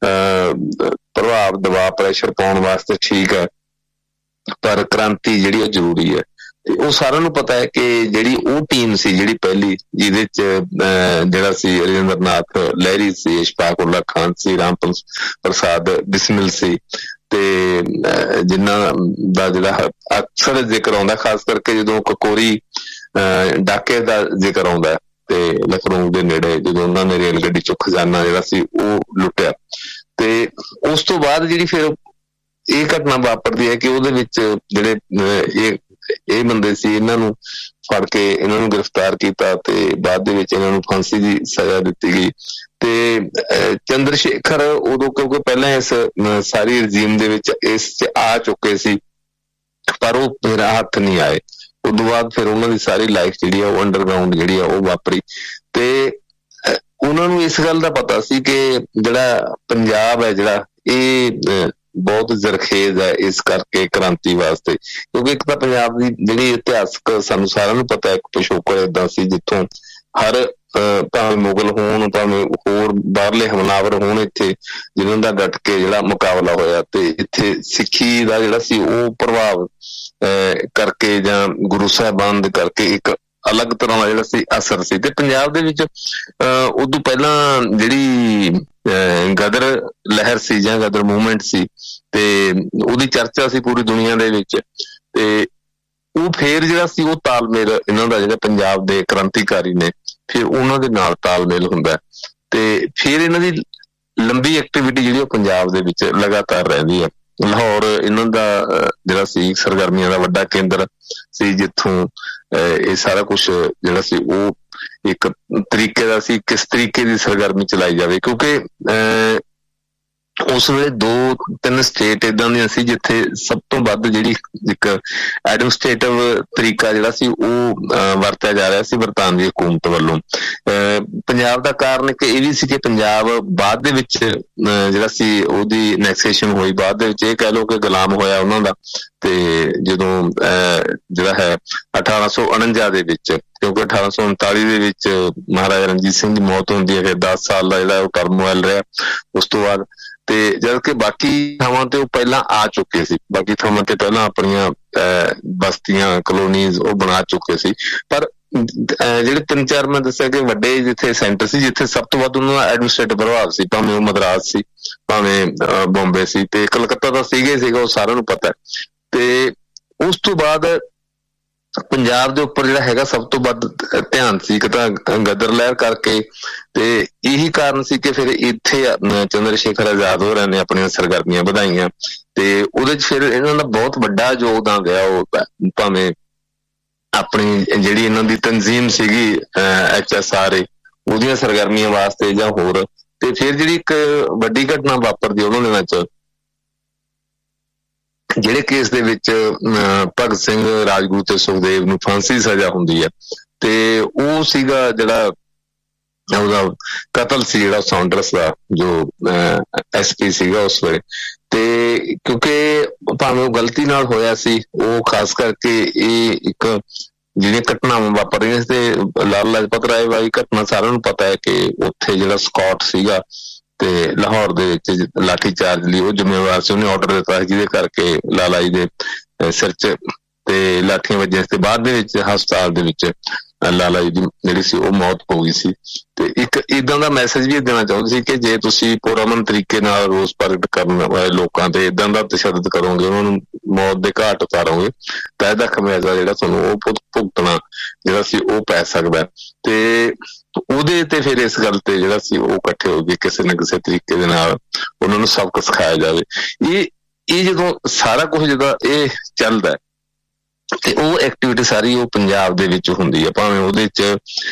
S1: ਅਹ ਪ੍ਰਭਾਵ ਦਬਾਅ ਪ੍ਰੈਸ਼ਰ ਪਾਉਣ ਵਾਸਤੇ ਠੀਕ ਹੈ, ਪਰ ਕ੍ਰਾਂਤੀ ਜਿਹੜੀ ਉਹ ਜ਼ਰੂਰੀ ਹੈ। ਤੇ ਉਹ ਸਾਰਿਆਂ ਨੂੰ ਪਤਾ ਹੈ ਕਿ ਜਿਹੜੀ ਉਹ ਟੀਮ ਸੀ ਜਿਹੜੀ ਪਹਿਲੀ, ਜਿਹਦੇ ਚ ਜਿਹੜਾ ਸੀ ਰਜਿੰਦਰ ਨਾਥ ਲਹਿਰੀ ਸੀ, ਇਸ਼ਫਾਕ ਉल्ला ਖਾਨ ਸੀ, ਰਾਮ ਪ੍ਰਸਾਦ ਬਿਸਮਿਲ ਸੀ, ਤੇ ਜਿਨ੍ਹਾਂ ਦਾ ਜਿਹੜਾ ਅਕਸਰ ਜ਼ਿਕਰ ਆਉਂਦਾ, ਖਾਸ ਕਰਕੇ ਜਦੋਂ ਕਕੋਰੀ ਡਾਕੇ ਦਾ ਜ਼ਿਕਰ ਆਉਂਦਾ ਤੇ ਲਖਨਊ ਦੇ ਨੇੜੇ ਜਦੋਂ ਉਹਨਾਂ ਨੇ ਰੇਲ ਗੱਡੀ ਚੋਂ ਖਜ਼ਾਨਾ ਜਿਹੜਾ ਸੀ ਉਹ ਲੁੱਟਿਆ। ਤੇ ਉਸ ਤੋਂ ਬਾਅਦ ਜਿਹੜੀ ਫਿਰ ਇਹ ਘਟਨਾ ਵਾਪਰਦੀ ਹੈ ਕਿ ਉਹਦੇ ਵਿੱਚ ਜਿਹੜੇ ਇਹ ਇਹ ਬੰਦੇ ਸੀ ਇਹਨਾਂ ਨੂੰ ਫੜ ਕੇ ਇਹਨਾਂ ਨੂੰ ਗ੍ਰਿਫਤਾਰ ਕੀਤਾ ਤੇ ਬਾਅਦ ਦੇ ਵਿੱਚ ਇਹਨਾਂ ਨੂੰ ਫਾਂਸੀ ਦੀ ਸਜ਼ਾ ਦਿੱਤੀ ਗਈ। ਤੇ ਚੰਦਰ ਸ਼ੇਖਰ ਉਦੋਂ ਕਿਉਂਕਿ ਪਹਿਲਾਂ ਇਸ ਸਾਰੀ ਰਜੀਮ ਦੇ ਵਿੱਚ ਇਸ ਚ ਆ ਚੁੱਕੇ ਸੀ, ਪਰ ਉਹ ਫਿਰ ਹੱਥ ਨਹੀਂ ਆਏ। ਉਦੋਂ ਬਾਅਦ ਫਿਰ ਉਹਨਾਂ ਦੀ ਸਾਰੀ ਲਾਈਫ ਜਿਹੜੀ ਆ ਉਹ ਅੰਡਰਗਰਾਊਂਡ ਜਿਹੜੀ ਆ ਉਹ ਵਾਪਰੀ। ਤੇ ਉਹਨਾਂ ਨੂੰ ਇਸ ਗੱਲ ਦਾ ਪਤਾ ਸੀ ਕਿ ਜਿਹੜਾ ਪੰਜਾਬ ਹੈ ਜਿਹੜਾ ਇਹ ਬਹੁਤ ਜ਼ਰਖੇਜ਼ ਹੈ ਇਸ ਕਰਕੇ ਕ੍ਰਾਂਤੀ ਵਾਸਤੇ, ਕਿਉਂਕਿ ਇੱਕ ਤਾਂ ਪੰਜਾਬ ਦੀ ਜਿਹੜੀ ਇਤਿਹਾਸਕ ਸਾਨੂੰ ਸਾਰਿਆਂ ਨੂੰ ਪਤਾ ਇੱਕ ਪਿਛੋਕੜ ਏਦਾਂ ਸੀ ਜਿੱਥੋਂ ਹਰ ਭਾਵੇਂ ਮੁਗਲ ਹੋਣ ਭਾਵੇਂ ਹੋਰ ਬਾਹਰਲੇ ਹਮਲਾਵਰ ਹੋਣ ਇੱਥੇ ਜਿਨ੍ਹਾਂ ਦਾ ਡਟ ਕੇ ਜਿਹੜਾ ਮੁਕਾਬਲਾ ਹੋਇਆ, ਤੇ ਇੱਥੇ ਸਿੱਖੀ ਦਾ ਜਿਹੜਾ ਸੀ ਉਹ ਪ੍ਰਭਾਵ ਕਰਕੇ ਜਾਂ ਗੁਰੂ ਸਾਹਿਬਾਨ ਦੇ ਕਰਕੇ ਇੱਕ ਅਲੱਗ ਤਰ੍ਹਾਂ ਦਾ ਜਿਹੜਾ ਸੀ ਅਸਰ ਸੀ। ਤੇ ਪੰਜਾਬ ਦੇ ਵਿੱਚ ਅਹ ਉਦੋਂ ਪਹਿਲਾਂ ਜਿਹੜੀ ਗਦਰ ਲਹਿਰ ਸੀ ਜਾਂ ਗਦਰ ਮੂਵਮੈਂਟ ਸੀ ਤੇ ਉਹਦੀ ਚਰਚਾ ਸੀ ਪੂਰੀ ਦੁਨੀਆ ਦੇ ਵਿੱਚ, ਤੇ ਉਹ ਫੇਰ ਜਿਹੜਾ ਸੀ ਉਹ ਤਾਲਮੇਲ ਇਹਨਾਂ ਦਾ ਜਿਹੜਾ ਪੰਜਾਬ ਦੇ ਕ੍ਰਾਂਤੀਕਾਰੀ ਨੇ ਫਿਰ ਉਹਨਾਂ ਦੇ ਨਾਲ ਤਾਲਮੇਲ ਹੁੰਦਾ, ਤੇ ਫਿਰ ਇਹਨਾਂ ਦੀ ਲੰਬੀ ਐਕਟੀਵਿਟੀ ਜਿਹੜੀ ਉਹ ਪੰਜਾਬ ਦੇ ਵਿੱਚ ਲਗਾਤਾਰ ਰਹਿੰਦੀ ਹੈ। ਲਾਹੌਰ ਇਹਨਾਂ ਦਾ ਜਿਹੜਾ ਸੀ ਸਰਗਰਮੀਆਂ ਦਾ ਵੱਡਾ ਕੇਂਦਰ ਸੀ ਜਿੱਥੋਂ ਇਹ ਸਾਰਾ ਕੁਛ ਜਿਹੜਾ ਸੀ ਉਹ ਇੱਕ ਤਰੀਕੇ ਦਾ ਸੀ ਕਿਸ ਤਰੀਕੇ ਦੀ ਸਰਗਰਮੀ ਚਲਾਈ ਜਾਵੇ, ਕਿਉਂਕਿ ਅਹ ਉਸ ਵੇਲੇ ਦੋ ਤਿੰਨ ਸਟੇਟ ਇਦਾਂ ਦੀਆਂ ਸੀ ਜਿੱਥੇ ਸਭ ਤੋਂ ਵੱਧ ਜਿਹੜੀ ਇੱਕ ਐਡਮਿਨਿਸਟ੍ਰੇਟਿਵ ਤਰੀਕਾ ਜਿਹੜਾ ਸੀ ਉਹ ਵਰਤਿਆ ਜਾ ਰਿਹਾ ਸੀ ਬਰਤਾਨਵੀ ਹਕੂਮਤ ਵੱਲੋਂ। ਪੰਜਾਬ ਦਾ ਕਾਰਨ ਇੱਕ ਇਹ ਵੀ ਸੀ ਕਿ ਪੰਜਾਬ ਬਾਅਦ ਦੇ ਵਿੱਚ ਜਿਹੜਾ ਸੀ ਉਹਦੀ ਨੈਕਸੇਸ਼ਨ ਹੋਈ, ਬਾਅਦ ਦੇ ਵਿੱਚ ਇਹ ਕਹਿ ਲਓ ਕਿ ਗੁਲਾਮ ਹੋਇਆ ਉਹਨਾਂ ਦਾ। ਤੇ ਜਦੋਂ ਜਿਹੜਾ ਹੈ ਅਠਾਰਾਂ ਸੌ ਉਣੰਜਾ ਦੇ ਵਿੱਚ, ਕਿਉਂਕਿ ਅਠਾਰਾਂ ਸੌ ਉਨਤਾਲੀ ਦੇ ਵਿੱਚ ਮਹਾਰਾਜਾ ਰਣਜੀਤ ਸਿੰਘ ਦੀ ਮੌਤ ਹੁੰਦੀ ਹੈ, ਫਿਰ ਦਸ ਸਾਲ ਦਾ ਜਿਹੜਾ ਉਹ ਟਰਮੋਇਲ ਰਿਹਾ ਉਸ ਤੋਂ ਬਾਅਦ। ਤੇ ਜਦ ਕਿ ਬਾਕੀ ਥਾਵਾਂ ਤੇ ਉਹ ਪਹਿਲਾਂ ਆ ਚੁੱਕੇ ਸੀ, ਬਾਕੀ ਥਾਵਾਂ ਤੇ ਪਹਿਲਾਂ ਆਪਣੀਆਂ ਬਸਤੀਆਂ ਕਲੋਨੀਜ਼ ਉਹ ਬਣਾ ਚੁੱਕੇ ਸੀ। ਪਰ ਜਿਹੜੇ ਤਿੰਨ ਚਾਰ ਮੈਂ ਦੱਸਿਆ ਕਿ ਵੱਡੇ ਜਿੱਥੇ ਸੈਂਟਰ ਸੀ, ਜਿੱਥੇ ਸਭ ਤੋਂ ਵੱਧ ਉਹਨਾਂ ਦਾ ਐਡਮਿਨਿਸਟ੍ਰੇਟਿਵ ਪ੍ਰਭਾਵ ਸੀ, ਭਾਵੇਂ ਉਹ ਮਦਰਾਸ ਸੀ, ਭਾਵੇਂ ਬੰਬੇ ਸੀ, ਤੇ ਕਲਕੱਤਾ ਤਾਂ ਸੀਗੇ ਸੀਗਾ, ਉਹ ਸਾਰਿਆਂ ਨੂੰ ਪਤਾ। ਤੇ ਉਸ ਤੋਂ ਬਾਅਦ ਪੰਜਾਬ ਦੇ ਉੱਪਰ ਜਿਹੜਾ ਹੈਗਾ ਸਭ ਤੋਂ ਵੱਧ ਧਿਆਨ ਸੀ ਇੱਕ ਤਾਂ ਗਦਰ ਲਹਿਰ ਕਰਕੇ, ਤੇ ਇਹੀ ਕਾਰਨ ਸੀ ਕਿ ਫਿਰ ਇੱਥੇ ਚੰਦਰ ਸ਼ੇਖਰ ਆਜ਼ਾਦ ਹੋਰਾਂ ਨੇ ਆਪਣੀਆਂ ਸਰਗਰਮੀਆਂ ਵਧਾਈਆਂ। ਤੇ ਉਹਦੇ ਚ ਫਿਰ ਇਹਨਾਂ ਦਾ ਬਹੁਤ ਵੱਡਾ ਯੋਗਦਾਨ ਰਿਹਾ। ਉਹ ਭਾਵੇਂ ਆਪਣੀ ਜਿਹੜੀ ਇਹਨਾਂ ਦੀ ਤਨਜ਼ੀਮ ਸੀਗੀ ਐਚ ਐਸ ਆਰ ਏ, ਉਹਦੀਆਂ ਸਰਗਰਮੀਆਂ ਵਾਸਤੇ ਜਾਂ ਹੋਰ। ਤੇ ਫਿਰ ਜਿਹੜੀ ਇੱਕ ਵੱਡੀ ਘਟਨਾ ਵਾਪਰਦੀ ਉਹਨਾਂ ਦਿਨਾਂ ਚ, ਜਿਹੜੇ ਕੇਸ ਦੇ ਵਿੱਚ ਭਗਤ ਸਿੰਘ, ਰਾਜਗੁਰੂ ਤੇ ਸੁਖਦੇਵ ਨੂੰ ਫਾਂਸੀ ਦੀ ਸਜ਼ਾ ਹੁੰਦੀ ਹੈ, ਤੇ ਉਹ ਸੀਗਾ ਜਿਹੜਾ ਉਹਦਾ ਕਤਲ ਸੀ ਜਿਹੜਾ ਸੌਂਡਰਸ ਦਾ, ਜੋ ਐਸ ਪੀ ਸੀਗਾ ਉਸ ਵੇਲੇ। ਤੇ ਕਿਉਂਕਿ ਭਾਵੇਂ ਉਹ ਗਲਤੀ ਨਾਲ ਹੋਇਆ ਸੀ, ਉਹ ਖਾਸ ਕਰਕੇ ਇਹ ਇੱਕ ਜਿਹੜੀਆਂ ਘਟਨਾਵਾਂ ਵਾਪਰ ਰਹੀਆਂ ਸੀ, ਤੇ ਲਾਲਾ ਲਾਜਪਤ ਰਾਏ ਵਾਲੀ ਘਟਨਾ ਸਾਰਿਆਂ ਨੂੰ ਪਤਾ ਹੈ ਕਿ ਉੱਥੇ ਜਿਹੜਾ ਸਕਾਟ ਸੀਗਾ ਤੇ ਲਾਹੌਰ ਦੇ ਵਿੱਚ ਲਾਠੀ ਚਾਰਜ ਲਈ ਉਹ ਜ਼ਿੰਮੇਵਾਰ ਸੀ, ਉਹਨੇ ਆਰਡਰ ਦਿੱਤਾ ਜਿਹਦੇ ਕਰਕੇ ਲਾਲਾ ਜੀ ਦੇ ਸਿਰ ਚ ਤੇ ਲਾਠੀਆਂ ਵੱਜੀਆਂ ਤੇ ਬਾਅਦ ਦੇ ਵਿੱਚ ਹਸਪਤਾਲ ਦੇ ਵਿੱਚ ਲਾਲਾ ਜੀ ਦੀ ਜਿਹੜੀ ਸੀ ਉਹ ਮੌਤ ਹੋ ਗਈ ਸੀ। ਤੇ ਇੱਕ ਏਦਾਂ ਦਾ ਮੈਸੇਜ ਵੀ ਦੇਣਾ ਚਾਹੁੰਦੇ ਸੀ ਕਿ ਜੇ ਤੁਸੀਂ ਪੁਰਅਮਨ ਤਰੀਕੇ ਨਾਲ ਰੋਸ ਪ੍ਰਗਟ ਕਰਨ ਵਾਲੇ ਲੋਕਾਂ ਤੇ ਏਦਾਂ ਦਾ ਤਸ਼ੱਦਦ ਕਰੋਗੇ, ਉਹਨਾਂ ਨੂੰ ਮੌਤ ਦੇ ਘਾਟ ਉਤਾਰੋਗੇ, ਤਾਂ ਇਹਦਾ ਖਮਿਆਜ਼ਾ ਜਿਹੜਾ ਤੁਹਾਨੂੰ ਉਹ ਭੁਗਤਣਾ ਜਿਹੜਾ ਸੀ ਉਹ ਪੈ ਸਕਦਾ। ਤੇ ਉਹਦੇ ਤੇ ਫਿਰ ਇਸ ਗੱਲ ਤੇ ਜਿਹੜਾ ਸੀ ਉਹ ਇਕੱਠੇ ਹੋ ਗਏ, ਕਿਸੇ ਨਾ ਕਿਸੇ ਤਰੀਕੇ ਦੇ ਨਾਲ ਉਹਨਾਂ ਨੂੰ ਸਬਕ ਸਿਖਾਇਆ ਜਾਵੇ। ਇਹ ਇਹ ਜਦੋਂ ਸਾਰਾ ਕੁਝ ਜਦੋਂ ਇਹ ਚੱਲਦਾ ਤੇ ਉਹ ਐਕਟੀਵਿਟੀ ਸਾਰੀ ਉਹ ਪੰਜਾਬ ਦੇ ਵਿੱਚ ਹੁੰਦੀ ਹੈ, ਭਾਵੇਂ ਉਹਦੇ ਚ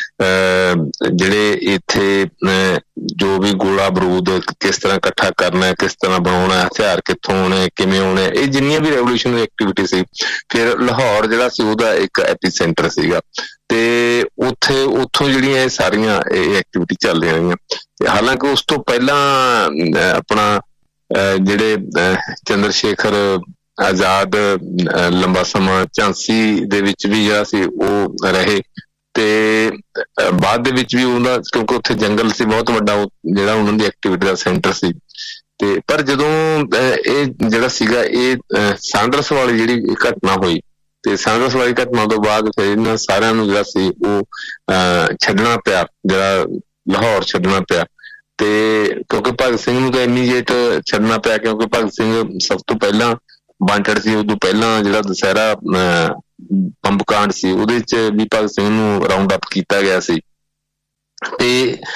S1: ਅਹ ਜਿਹੜੇ ਇੱਥੇ ਜੋ ਵੀ ਗੋਲਾ ਬਰੂਦ ਕਿਸ ਤਰ੍ਹਾਂ ਇਕੱਠਾ ਕਰਨਾ, ਕਿਸ ਤਰ੍ਹਾਂ ਬਣਾਉਣਾ, ਹਥਿਆਰ ਕਿੱਥੋਂ ਆਉਣੇ, ਕਿਵੇਂ ਆਉਣੇ, ਇਹ ਜਿੰਨੀਆਂ ਵੀ ਰੈਵੋਲੂਸ਼ਨਰੀ ਐਕਟੀਵਿਟੀ ਸੀ। ਫਿਰ ਲਾਹੌਰ ਜਿਹੜਾ ਸੀ ਉਹਦਾ ਇੱਕ ਐਪੀ ਸੈਂਟਰ ਸੀਗਾ, ਤੇ ਉੱਥੇ ਉੱਥੋਂ ਜਿਹੜੀਆਂ ਇਹ ਸਾਰੀਆਂ ਇਹ ਐਕਟੀਵਿਟੀ ਚੱਲਦੀਆਂ ਰਹੀਆਂ। ਹਾਲਾਂਕਿ ਉਸ ਤੋਂ ਪਹਿਲਾਂ ਆਪਣਾ ਜਿਹੜੇ ਚੰਦਰ ਸ਼ੇਖਰ ਆਜ਼ਾਦ ਲੰਬਾ ਸਮਾਂ ਝਾਂਸੀ ਦੇ ਵਿੱਚ ਵੀ ਜਿਹੜਾ ਸੀ ਉਹ ਰਹੇ, ਤੇ ਬਾਅਦ ਦੇ ਵਿੱਚ ਵੀ ਉਹਨਾਂ, ਕਿਉਂਕਿ ਉੱਥੇ ਜੰਗਲ ਸੀ ਬਹੁਤ ਵੱਡਾ, ਜਿਹੜਾ ਉਹਨਾਂ ਦੀ ਐਕਟੀਵਿਟੀ ਦਾ ਸੈਂਟਰ ਸੀ। ਤੇ ਪਰ ਜਦੋਂ ਇਹ ਜਿਹੜਾ ਸੀਗਾ ਇਹ ਸਾਂਡਰਸ ਵਾਲੀ ਜਿਹੜੀ ਘਟਨਾ ਹੋਈ, ਤੇ ਸਾਂਡਰਸ ਵਾਲੀ ਘਟਨਾ ਤੋਂ ਬਾਅਦ ਫਿਰ ਇਹਨਾਂ ਸਾਰਿਆਂ ਨੂੰ ਜਿਹੜਾ ਸੀ ਉਹ ਅਹ ਛੱਡਣਾ ਪਿਆ, ਜਿਹੜਾ ਲਾਹੌਰ ਛੱਡਣਾ ਪਿਆ। ਤੇ ਕਿਉਂਕਿ ਭਗਤ ਸਿੰਘ ਨੂੰ ਤਾਂ ਇਮੀਡੀਏਟ ਛੱਡਣਾ ਪਿਆ, ਕਿਉਂਕਿ ਭਗਤ ਸਿੰਘ ਸਭ ਤੋਂ ਪਹਿਲਾਂ ਵਾਂਟਡ ਸੀ। ਉਦੋਂ ਪਹਿਲਾਂ ਜਿਹੜਾ ਦੁਸਹਿਰਾ ਬੰਬ ਕਾਂਡ ਸੀ ਉਹਦੇ ਚ ਵੀ ਭਗਤ ਸਿੰਘ ਨੂੰ ਰਾਉਂਡ ਅਪ ਕੀਤਾ ਗਿਆ ਸੀ। ਤੇ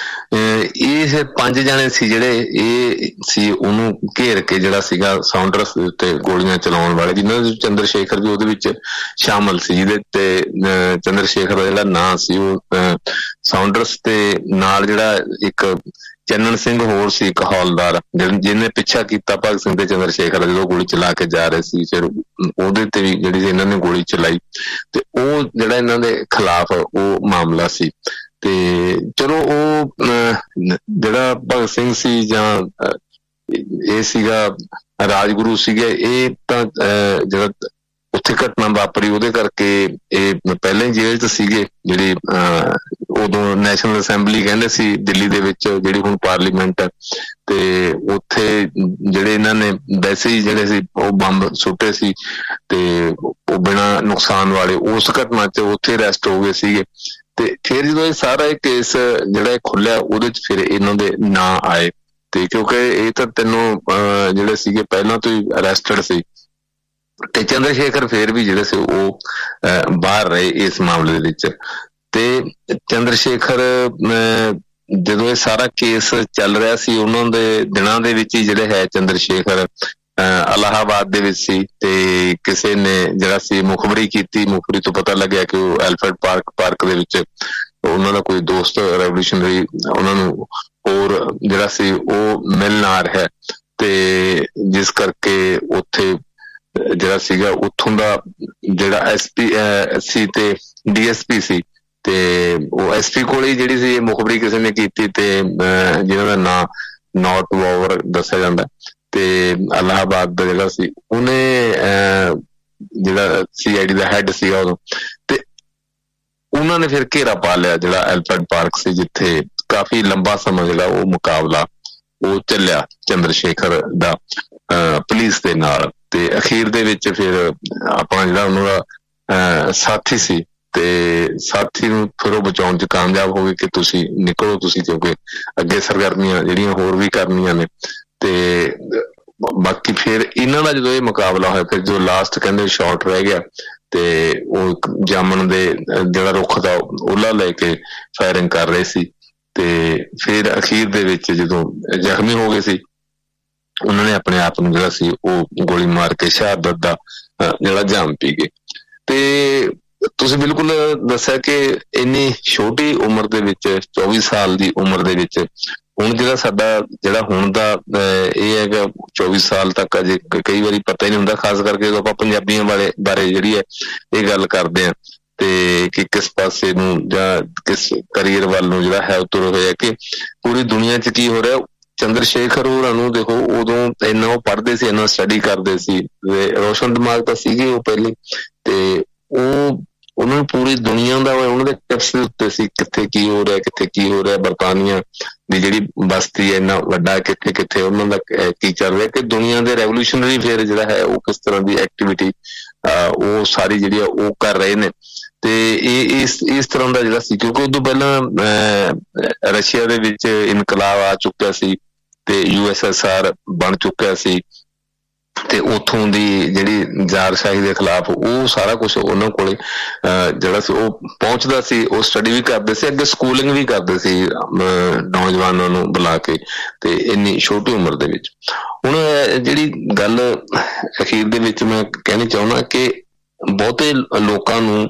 S1: ਇਹ ਪੰਜ ਜਣੇ ਸੀ ਜਿਹੜੇ ਇਹ ਸੀ ਉਹਨੂੰ ਘੇਰ ਕੇ ਜਿਹੜਾ ਸੀਗਾ ਸਾਉਂਡਰਸ ਦੇ ਉੱਤੇ ਗੋਲੀਆਂ ਚਲਾਉਣ ਵਾਲੇ, ਜਿਨ੍ਹਾਂ ਦੇ ਚੰਦਰ ਸ਼ੇਖਰ ਵੀ ਉਹਦੇ ਵਿੱਚ ਸ਼ਾਮਲ ਸੀ, ਜਿਹਦੇ ਤੇ ਚੰਦਰ ਸ਼ੇਖਰ ਦਾ ਜਿਹੜਾ ਨਾਂ ਸੀ ਉਹ ਸਾਉਂਡਰਸ ਤੇ ਨਾਲ ਜਿਹੜਾ ਇੱਕ ਚੰਨਣ ਸਿੰਘ ਹੋਰ ਸੀ, ਇੱਕ ਹੌਲਦਾਰ, ਜਿਹਨੇ ਪਿੱਛਾ ਕੀਤਾ ਭਗਤ ਸਿੰਘ ਤੇ ਚੰਦਰ ਸ਼ੇਖਰ ਜਦੋਂ ਗੋਲੀ ਚਲਾ ਕੇ ਜਾ ਰਹੇ ਸੀ, ਫਿਰ ਉਹਦੇ ਤੇ ਵੀ ਜਿਹੜੀ ਇਹਨਾਂ ਨੇ ਗੋਲੀ ਚਲਾਈ। ਤੇ ਉਹ ਜਿਹੜਾ ਇਹਨਾਂ ਦੇ ਖਿਲਾਫ ਉਹ ਮਾਮਲਾ ਸੀ। ਤੇ ਚਲੋ ਉਹ ਜਿਹੜਾ ਭਗਤ ਸਿੰਘ ਸੀ ਜਾਂ ਇਹ ਸੀਗਾ ਰਾਜਗੁਰੂ ਸੀਗੇ, ਇਹ ਤਾਂ ਜਿਹੜਾ ਉੱਥੇ ਘਟਨਾ ਵਾਪਰੀ ਉਹਦੇ ਕਰਕੇ ਇਹ ਪਹਿਲਾਂ ਹੀ ਜੇਲ੍ਹ ਚ ਸੀਗੇ, ਜਿਹੜੀ ਅਹ ਉਦੋਂ ਨੈਸ਼ਨਲ ਅਸੈਂਬਲੀ ਕਹਿੰਦੇ ਸੀ ਦਿੱਲੀ ਦੇ ਵਿੱਚ, ਜਿਹੜੀ ਹੁਣ ਪਾਰਲੀਮੈਂਟ ਹੈ। ਤੇ ਉੱਥੇ ਜਿਹੜੇ ਇਹਨਾਂ ਨੇ ਵੈਸੇ ਹੀ ਜਿਹੜੇ ਸੀ ਉਹ ਬੰਬ ਸੁੱਟੇ ਸੀ, ਤੇ ਉਹ ਬਿਨਾਂ ਨੁਕਸਾਨ ਵਾਲੇ, ਉਸ ਘਟਨਾ ਚ ਉੱਥੇ ਅਰੈਸਟ ਹੋ ਗਏ ਸੀਗੇ। ਤੇ ਫਿਰ ਜਦੋਂ ਇਹ ਸਾਰਾ ਇਹ ਕੇਸ ਜਿਹੜਾ ਖੁੱਲਿਆ ਉਹਦੇ ਚ ਫਿਰ ਇਹਨਾਂ ਦੇ ਨਾਂ ਆਏ, ਤੇ ਕਿਉਂਕਿ ਇਹ ਤਾਂ ਤਿੰਨੋਂ ਜਿਹੜੇ ਸੀਗੇ ਪਹਿਲਾਂ ਤੋਂ ਹੀ ਅਰੈਸਟਡ ਸੀ, ਤੇ ਚੰਦਰ ਸ਼ੇਖਰ ਫਿਰ ਵੀ ਜਿਹੜੇ ਸੀ ਉਹ ਬਾਹਰ ਰਹੇ ਇਸ ਮਾਮਲੇ ਦੇ ਵਿੱਚ। ਤੇ ਚੰਦਰ ਸ਼ੇਖਰ ਜਦੋਂ ਇਹ ਸਾਰਾ ਕੇਸ ਚੱਲ ਰਿਹਾ ਸੀ, ਉਹਨਾਂ ਦੇ ਦਿਨਾਂ ਦੇ ਵਿੱਚ ਹੀ ਜਿਹੜੇ ਹੈ ਚੰਦਰ ਸ਼ੇਖਰ ਇਲਾਹਾਬਾਦ ਦੇ ਵਿੱਚ ਸੀ, ਤੇ ਕਿਸੇ ਨੇ ਜਿਹੜਾ ਸੀ ਮੁਖਬਰੀ ਕੀਤੀ, ਮੁਖਬਰੀ ਤੋਂ ਪਤਾ ਲੱਗਿਆ ਕਿ ਉਹ ਐਲਫਰਡ ਪਾਰਕ ਪਾਰਕ ਦੇ ਵਿੱਚ ਉਹਨਾਂ ਦਾ ਕੋਈ ਦੋਸਤ ਰੈਵੋਲੂਸ਼ਨਰੀ ਉਹਨਾਂ ਨੂੰ ਹੋਰ ਜਿਹੜਾ ਸੀ ਉਹ ਮਿਲਣ ਆ ਰਿਹਾ। ਤੇ ਜਿਸ ਕਰਕੇ ਉੱਥੇ ਜਿਹੜਾ ਸੀਗਾ ਉੱਥੋਂ ਦਾ ਜਿਹੜਾ ਐਸ ਪੀ ਸੀ ਤੇ ਡੀ ਐਸ ਪੀ ਸੀ, ਤੇ ਉਹ ਐਸ ਪੀ ਕੋਲ ਹੀ ਜਿਹੜੀ ਸੀ ਮੁਖਬਰੀ ਕਿਸੇ ਨੇ ਕੀਤੀ, ਤੇ ਜਿਹਨਾਂ ਦਾ ਨਾਂ ਨੌਟ ਵੋਵਰ ਦੱਸਿਆ ਜਾਂਦਾ, ਤੇ ਇਲਾਹਾਬਾਦ ਦਾ ਜਿਹੜਾ ਸੀ ਉਹਨੇ ਜਿਹੜਾ ਸੀ ਆਈ ਡੀ ਦਾ ਹੈਡ ਸੀਗਾ ਉਦੋਂ, ਤੇ ਉਹਨਾਂ ਨੇ ਫਿਰ ਘੇਰਾ ਪਾ ਲਿਆ ਜਿਹੜਾ ਐਲਫਰਡ ਪਾਰਕ ਸੀ, ਜਿੱਥੇ ਕਾਫੀ ਲੰਬਾ ਸਮਾਂ ਜਿਹੜਾ ਉਹ ਮੁਕਾਬਲਾ ਉਹ ਚੱਲਿਆ ਚੰਦਰ ਸ਼ੇਖਰ ਦਾ ਪੁਲਿਸ ਦੇ ਨਾਲ। ਤੇ ਅਖੀਰ ਦੇ ਵਿੱਚ ਫਿਰ ਆਪਣਾ ਜਿਹੜਾ ਉਹਨਾਂ ਦਾ ਸਾਥੀ ਸੀ, ਤੇ ਸਾਥੀ ਨੂੰ ਫਿਰ ਉਹ ਬਚਾਉਣ ਚ ਕਾਮਯਾਬ ਹੋ ਗਏ ਕਿ ਤੁਸੀਂ ਨਿਕਲੋ ਤੁਸੀਂ, ਕਿਉਂਕਿ ਅੱਗੇ ਸਰਗਰਮੀਆਂ ਜਿਹੜੀਆਂ ਹੋਰ ਵੀ ਕਰਨੀਆਂ ਨੇ। ਤੇ ਬਾਕੀ ਫਿਰ ਇਹਨਾਂ ਦਾ ਜਦੋਂ ਇਹ ਮੁਕਾਬਲਾ ਹੋਇਆ, ਫਿਰ ਜੋ ਲਾਸਟ ਕਹਿੰਦੇ ਸ਼ਾਟ ਰਹਿ ਗਿਆ, ਤੇ ਉਹ ਜਾਮਣ ਦੇ ਜਿਹੜਾ ਰੁੱਖ ਦਾ ਉਹਲਾ ਲੈ ਕੇ ਫਾਇਰਿੰਗ ਕਰ ਰਹੇ ਸੀ, ਤੇ ਫਿਰ ਅਖੀਰ ਦੇ ਵਿੱਚ ਜਦੋਂ ਜ਼ਖਮੀ ਹੋ ਗਏ ਸੀ, ਉਹਨਾਂ ਨੇ ਆਪਣੇ ਆਪ ਨੂੰ ਜਿਹੜਾ ਸੀ ਉਹ ਗੋਲੀ ਮਾਰ ਕੇ ਸ਼ਹਾਦਤ ਦਾ ਜਿਹੜਾ ਜਾਮ ਪੀ ਗਏ। ਤੇ ਤੁਸੀਂ ਬਿਲਕੁਲ ਦੱਸਿਆ ਕਿ ਇੰਨੀ ਛੋਟੀ ਉਮਰ ਦੇ ਵਿੱਚ, ਚੌਵੀ ਸਾਲ ਦੀ ਉਮਰ ਦੇ ਵਿੱਚ, ਹੁਣ ਜਿਹੜਾ ਸਾਡਾ ਜਿਹੜਾ ਹੁਣ ਦਾ ਇਹ ਹੈਗਾ ਚੌਵੀ ਸਾਲ ਤੱਕ ਅਜੇ ਕਈ ਵਾਰੀ ਪਤਾ ਹੀ ਨਹੀਂ ਹੁੰਦਾ, ਖਾਸ ਕਰਕੇ ਜਦੋਂ ਆਪਾਂ ਪੰਜਾਬੀਆਂ ਵਾਲੇ ਬਾਰੇ ਜਿਹੜੀ ਹੈ ਇਹ ਗੱਲ ਕਰਦੇ ਹਾਂ, ਤੇ ਕਿ ਕਿਸ ਪਾਸੇ ਨੂੰ ਜਾਂ ਕਿਸ ਕਰੀਅਰ ਵੱਲ ਨੂੰ ਜਿਹੜਾ ਹੈ ਤੁਰ ਹੋਇਆ, ਕਿ ਪੂਰੀ ਦੁਨੀਆ 'ਚ ਕੀ ਹੋ ਰਿਹਾ। ਚੰਦਰ ਸ਼ੇਖਰ ਹੋਰਾਂ ਨੂੰ ਦੇਖੋ, ਉਦੋਂ ਇੰਨਾ ਉਹ ਪੜ੍ਹਦੇ ਸੀ, ਇੰਨਾ ਸਟੱਡੀ ਕਰਦੇ ਸੀ, ਰੋਸ਼ਨ ਦਿਮਾਗ ਤਾਂ ਸੀਗੇ ਉਹ ਪਹਿਲੇ, ਤੇ ਉਹ ਉਹਨਾਂ ਨੂੰ ਪੂਰੀ ਦੁਨੀਆ ਦਾ ਉਹਨਾਂ ਦੇ ਟਿਪਸ ਦੇ ਉੱਤੇ ਸੀ, ਕਿੱਥੇ ਕੀ ਹੋ ਰਿਹਾ, ਕਿੱਥੇ ਕੀ ਹੋ ਰਿਹਾ, ਬਰਤਾਨੀਆ ਦੀ ਜਿਹੜੀ ਬਸਤੀ ਹੈ ਇੰਨਾ ਵੱਡਾ, ਕਿੱਥੇ ਕਿੱਥੇ ਉਹਨਾਂ ਦਾ ਕੀ ਚੱਲ ਰਿਹਾ, ਕਿ ਦੁਨੀਆ ਦੇ ਰੈਵੋਲੂਸ਼ਨਰੀ ਫਿਰ ਜਿਹੜਾ ਹੈ ਉਹ ਕਿਸ ਤਰ੍ਹਾਂ ਦੀ ਐਕਟੀਵਿਟੀ ਉਹ ਸਾਰੀ ਜਿਹੜੀ ਆ ਉਹ ਕਰ ਰਹੇ ਨੇ। ਤੇ ਇਹ ਇਸ ਇਸ ਤਰ੍ਹਾਂ ਦਾ ਜਿਹੜਾ ਸੀ, ਕਿਉਂਕਿ ਉਦੋਂ ਪਹਿਲਾਂ ਰਸ਼ੀਆ ਦੇ ਵਿੱਚ ਇਨਕਲਾਬ ਆ ਚੁੱਕਿਆ ਸੀ, ਤੇ ਯੂ ਐਸ ਐਸ ਆਰ ਬਣ ਚੁੱਕਿਆ ਸੀ, ਤੇ ਉੱਥੋਂ ਦੀ ਜਿਹੜੀ ਜ਼ਾਰਸ਼ਾਹੀ ਦੇ ਖਿਲਾਫ ਉਹ ਸਾਰਾ ਕੁਛ ਉਹਨਾਂ ਕੋਲੇ ਜਿਹੜਾ ਸੀ ਉਹ ਪਹੁੰਚਦਾ ਸੀ। ਉਹ ਸਟੱਡੀ ਵੀ ਕਰਦੇ ਸੀ, ਅੱਗੇ ਸਕੂਲਿੰਗ ਵੀ ਕਰਦੇ ਸੀ ਨੌਜਵਾਨਾਂ ਨੂੰ ਬੁਲਾ ਕੇ, ਤੇ ਇੰਨੀ ਛੋਟੀ ਉਮਰ ਦੇ ਵਿੱਚ। ਹੁਣ ਜਿਹੜੀ ਗੱਲ ਅਖੀਰ ਦੇ ਵਿੱਚ ਮੈਂ ਕਹਿਣੀ ਚਾਹੁੰਦਾ ਕਿ ਬਹੁਤੇ ਲੋਕਾਂ ਨੂੰ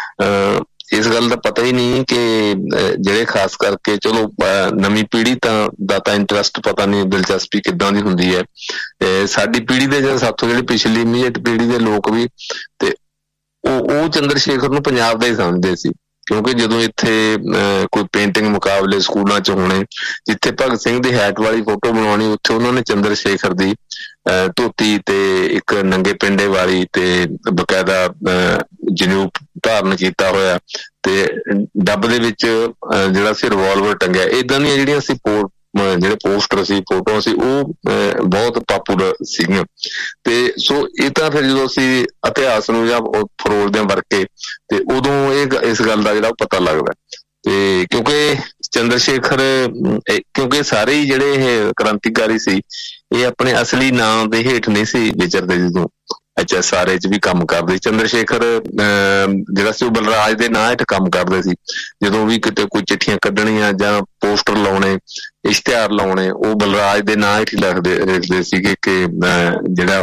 S1: ਇਸ ਗੱਲ ਦਾ ਪਤਾ ਹੀ ਨਹੀਂ ਕਿ ਜਿਹੜੇ ਖਾਸ ਕਰਕੇ ਚਲੋ ਨਵੀਂ ਪੀੜ੍ਹੀ ਤਾਂ ਦਾ ਤਾਂ ਇੰਟਰਸਟ ਪਤਾ ਨਹੀਂ, ਦਿਲਚਸਪੀ ਕਿੱਦਾਂ ਦੀ ਹੁੰਦੀ ਹੈ। ਸਾਡੀ ਪੀੜ੍ਹੀ ਦੇ ਜਾਂ ਸਾਥੋਂ ਜਿਹੜੀ ਪਿਛਲੀ ਇਮੀਡੀਏਟ ਪੀੜ੍ਹੀ ਦੇ ਲੋਕ ਵੀ, ਤੇ ਉਹ ਉਹ ਚੰਦਰ ਸ਼ੇਖਰ ਨੂੰ ਪੰਜਾਬ ਦਾ ਹੀ ਸਮਝਦੇ ਸੀ, ਕਿਉਂਕਿ ਜਦੋਂ ਇੱਥੇ ਕੋਈ ਪੇਂਟਿੰਗ ਮੁਕਾਬਲੇ ਸਕੂਲਾਂ 'ਚ ਹੋਣੇ, ਜਿੱਥੇ ਭਗਤ ਸਿੰਘ ਦੀ ਹੈਟ ਵਾਲੀ ਫੋਟੋ ਬਣਾਉਣੀ, ਉੱਥੇ ਉਹਨਾਂ ਨੇ ਚੰਦਰ ਸ਼ੇਖਰ ਦੀ ਧੋਤੀ ਤੇ ਇੱਕ ਨੰਗੇ ਪਿੰਡੇ ਵਾਲੀ ਤੇ ਬਕਾਇਦਾ ਜਨੇਊ ਧਾਰਨ ਕੀਤਾ ਹੋਇਆ, ਤੇ ਡੱਬ ਦੇ ਵਿੱਚ ਜਿਹੜਾ ਸੀ ਰਿਵਾਲਵਰ ਟੰਗਿਆ, ਏਦਾਂ ਦੀਆਂ ਜਿਹੜੀਆਂ ਸੀ ਪੋ ਜਿਹੜੇ ਪੋਸਟਰ ਸੀ, ਫੋਟੋਆਂ ਸੀ, ਉਹ ਬਹੁਤ ਪਾਪੂਲਰ ਸੀਗੀਆਂ। ਤੇ ਸੋ ਇਹ ਤਾਂ ਫਿਰ ਜਦੋਂ ਅਸੀਂ ਇਤਿਹਾਸ ਨੂੰ ਜਾਂ ਫਰੋਲਦੇ ਹਾਂ ਵਰਕੇ, ਤੇ ਉਦੋਂ ਇਹ ਇਸ ਗੱਲ ਦਾ ਜਿਹੜਾ ਪਤਾ ਲੱਗਦਾ। ਤੇ ਕਿਉਂਕਿ ਚੰਦਰ ਸ਼ੇਖਰ, ਕਿਉਂਕਿ ਸਾਰੇ ਹੀ ਜਿਹੜੇ ਇਹ ਕ੍ਰਾਂਤੀਕਾਰੀ ਸੀ, ਇਹ ਆਪਣੇ ਅਸਲੀ ਨਾਂ ਦੇ ਹੇਠ ਨਹੀਂ ਸੀ ਵਿਚਰਦੇ। ਜਦੋਂ ਐਚ ਐਸ ਆਰ ਏ 'ਚ ਵੀ ਕੰਮ ਕਰਦੇ, ਚੰਦਰ ਸ਼ੇਖਰ ਜਿਹੜਾ ਸੀ ਉਹ ਬਲਰਾਜ ਦੇ ਨਾਂ ਹੇਠ ਕੰਮ ਕਰਦੇ ਸੀ। ਜਦੋਂ ਵੀ ਕਿਤੇ ਕੋਈ ਚਿੱਠੀਆਂ ਕੱਢਣੀਆਂ ਜਾਂ ਪੋਸਟਰ ਲਾਉਣੇ, ਇਸ਼ਤਿਹਾਰ ਲਾਉਣੇ, ਉਹ ਬਲਰਾਜ ਦੇ ਨਾਂ ਹੇਠ ਲਿਖਦੇ ਲਿਖਦੇ ਸੀਗੇ ਕਿ ਜਿਹੜਾ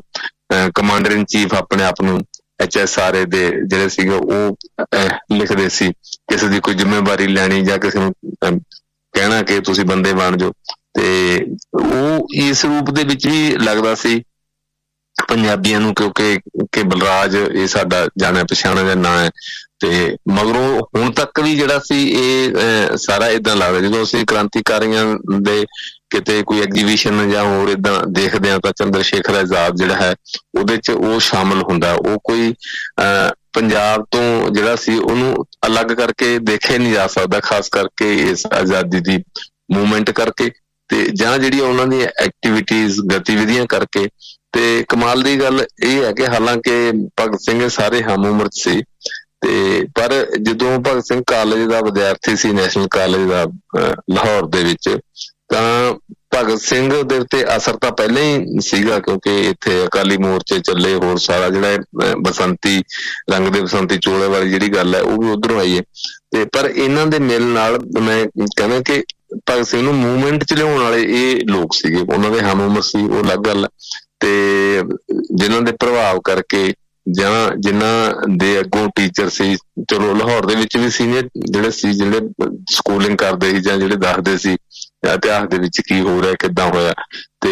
S1: ਉਹ ਕਮਾਂਡਰ ਇਨ ਚੀਫ ਆਪਣੇ ਆਪ ਨੂੰ ਐਚ ਐਸ ਆਰ ਏ ਦੇ ਜਿਹੜੇ ਸੀਗੇ ਉਹ ਲਿਖਦੇ ਸੀ। ਕਿਸੇ ਦੀ ਕੋਈ ਜ਼ਿੰਮੇਵਾਰੀ ਲੈਣੀ ਜਾਂ ਕਿਸੇ ਨੂੰ ਕਹਿਣਾ ਕਿ ਤੁਸੀਂ ਬੰਦੇ ਬਣ ਜਾਓ, ਤੇ ਉਹ ਇਸ ਰੂਪ ਦੇ ਵਿੱਚ ਹੀ ਲੱਗਦਾ ਸੀ ਪੰਜਾਬੀਆਂ ਨੂੰ, ਕਿਉਂਕਿ ਕਿ ਬਲਰਾਜ ਇਹ ਸਾਡਾ ਜਾਣਿਆ ਪਛਾਣਿਆ ਦਾ ਨਾਂ ਹੈ। ਤੇ ਮਗਰੋਂ ਹੁਣ ਤੱਕ ਵੀ ਜਿਹੜਾ ਸੀ ਇਹ ਸਾਰਾ ਏਦਾਂ ਲੱਗਦਾ, ਜਦੋਂ ਅਸੀਂ ਕ੍ਰਾਂਤੀਕਾਰੀਆਂ ਦੇ ਕਿਤੇ ਕੋਈ ਐਗਜੀਬਿਸ਼ਨ ਜਾਂ ਹੋਰ ਏਦਾਂ ਦੇਖਦੇ ਹਾਂ ਤਾਂ ਚੰਦਰ ਸ਼ੇਖਰ ਆਜ਼ਾਦ ਜਿਹੜਾ ਹੈ ਉਹਦੇ 'ਚ ਉਹ ਸ਼ਾਮਲ ਹੁੰਦਾ। ਉਹ ਕੋਈ ਅਹ ਪੰਜਾਬ ਤੋਂ ਜਿਹੜਾ ਸੀ ਉਹਨੂੰ ਅਲੱਗ ਕਰਕੇ ਦੇਖਿਆ ਨਹੀਂ ਜਾ ਸਕਦਾ, ਖਾਸ ਕਰਕੇ ਇਸ ਆਜ਼ਾਦੀ ਦੀ ਮੂਵਮੈਂਟ ਕਰਕੇ, ਤੇ ਜਾਂ ਜਿਹੜੀ ਉਹਨਾਂ ਦੀਆਂ ਐਕਟੀਵਿਟੀਜ਼ ਗਤੀਵਿਧੀਆਂ ਕਰਕੇ। ਤੇ ਕਮਾਲ ਦੀ ਗੱਲ ਇਹ ਹੈ ਕਿ ਹਾਲਾਂਕਿ ਭਗਤ ਸਿੰਘ ਸਾਰੇ ਹਮ ਉਮਰ 'ਚ ਸੀ, ਤੇ ਪਰ ਜਦੋਂ ਭਗਤ ਸਿੰਘ ਕਾਲਜ ਦਾ ਵਿਦਿਆਰਥੀ ਸੀ, ਨੈਸ਼ਨਲ ਕਾਲਜ ਦਾ ਲਾਹੌਰ ਦੇ ਵਿੱਚ, ਤਾਂ ਭਗਤ ਸਿੰਘ ਦੇ ਉੱਤੇ ਅਸਰ ਤਾਂ ਪਹਿਲਾਂ ਹੀ ਸੀਗਾ, ਕਿਉਂਕਿ ਇੱਥੇ ਅਕਾਲੀ ਮੋਰਚੇ ਚੱਲੇ, ਹੋਰ ਸਾਰਾ ਜਿਹੜਾ ਬਸੰਤੀ ਰੰਗ ਦੇ ਬਸੰਤੀ ਚੋਲੇ ਵਾਲੀ ਜਿਹੜੀ ਗੱਲ ਹੈ ਉਹ ਵੀ ਉੱਧਰੋਂ ਆਈ ਹੈ। ਤੇ ਪਰ ਇਹਨਾਂ ਦੇ ਮਿਲ ਨਾਲ ਮੈਂ ਕਹਿੰਦਾ ਕਿ ਭਗਤ ਸਿੰਘ ਨੂੰ ਮੂਵਮੈਂਟ 'ਚ ਲਿਆਉਣ ਵਾਲੇ ਇਹ ਲੋਕ ਸੀਗੇ, ਉਹਨਾਂ ਦੇ ਹਮ ਉਮਰ ਸੀ, ਉਹ ਅਲੱਗ ਗੱਲ ਹੈ। ਤੇ ਜਿਨ੍ਹਾਂ ਦੇ ਪ੍ਰਭਾਵ ਕਰਕੇ ਜਾਂ ਜਿਨ੍ਹਾਂ ਦੇ ਅੱਗੋਂ ਟੀਚਰ ਸੀ, ਚਲੋ ਲਾਹੌਰ ਦੇ ਵਿੱਚ ਵੀ ਸੀਨੀਅਰ ਜਿਹੜੇ ਸੀ, ਜਿਹੜੇ ਸਕੂਲਿੰਗ ਕਰਦੇ ਸੀ ਜਾਂ ਜਿਹੜੇ ਦੱਸਦੇ ਸੀ ਇਤਿਹਾਸ ਦੇ ਵਿੱਚ ਕੀ ਹੋ ਰਿਹਾ, ਕਿੱਦਾਂ ਹੋਇਆ, ਤੇ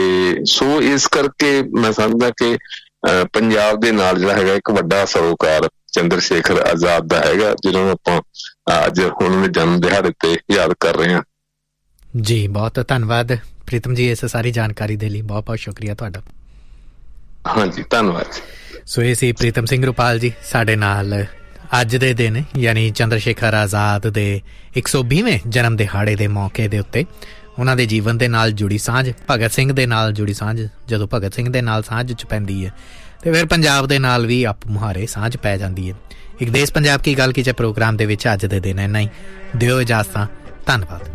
S1: ਸੋ ਇਸ ਕਰਕੇ ਮੈਂ ਸਮਝਦਾ ਕਿ ਪੰਜਾਬ ਦੇ ਨਾਲ ਜਿਹੜਾ ਹੈਗਾ ਇੱਕ ਵੱਡਾ ਸਰੋਕਾਰ ਚੰਦਰ ਸ਼ੇਖਰ ਆਜ਼ਾਦ ਦਾ ਹੈਗਾ, ਜਿਹਨੂੰ ਆਪਾਂ ਅੱਜ ਹੁਣ ਦੇ ਜਨਮ ਦਿਹਾੜੇ ਤੇ ਯਾਦ ਕਰ ਰਹੇ ਹਾਂ।
S13: ਜੀ ਬਹੁਤ ਧੰਨਵਾਦ ਪ੍ਰੀਤਮ ਜੀ ਇਸ ਸਾਰੀ ਜਾਣਕਾਰੀ ਦੇ ਲਈ, ਬਹੁਤ ਬਹੁਤ ਸ਼ੁਕਰੀਆ ਤੁਹਾਡਾ।
S1: ਹਾਂਜੀ ਧੰਨਵਾਦ।
S13: ਸੋ ਇਹ ਸੀ ਪ੍ਰੀਤਮ ਸਿੰਘ ਰੁਪਾਲ ਜੀ ਸਾਡੇ ਨਾਲ ਅੱਜ ਦੇ ਦਿਨ ਯਾਨੀ ਚੰਦਰ ਸ਼ੇਖਰ ਆਜ਼ਾਦ ਦੇ ਇੱਕ ਸੌ ਵੀਹਵੇਂ ਜਨਮ ਦਿਹਾੜੇ ਦੇ ਮੌਕੇ ਦੇ ਉੱਤੇ ਉਹਨਾਂ ਦੇ ਜੀਵਨ ਦੇ ਨਾਲ ਜੁੜੀ ਸਾਂਝ, ਭਗਤ ਸਿੰਘ ਦੇ ਨਾਲ ਜੁੜੀ ਸਾਂਝ, ਜਦੋਂ ਭਗਤ ਸਿੰਘ ਦੇ ਨਾਲ ਸਾਂਝ 'ਚ ਪੈਂਦੀ ਹੈ ਤੇ ਫਿਰ ਪੰਜਾਬ ਦੇ ਨਾਲ ਵੀ ਆਪ ਮੁਹਾਰੇ ਸਾਂਝ ਪੈ ਜਾਂਦੀ ਹੈ। ਇੱਕ ਦੇਸ਼ ਪੰਜਾਬ ਕੀ ਗੱਲ ਕੀ 'ਚ ਪ੍ਰੋਗਰਾਮ ਦੇ ਵਿੱਚ ਅੱਜ ਦੇ ਦਿਨ ਇੰਨਾ ਹੀ। ਦਿਓ ਇਜਾਜ਼ਤਾਂ, ਧੰਨਵਾਦ।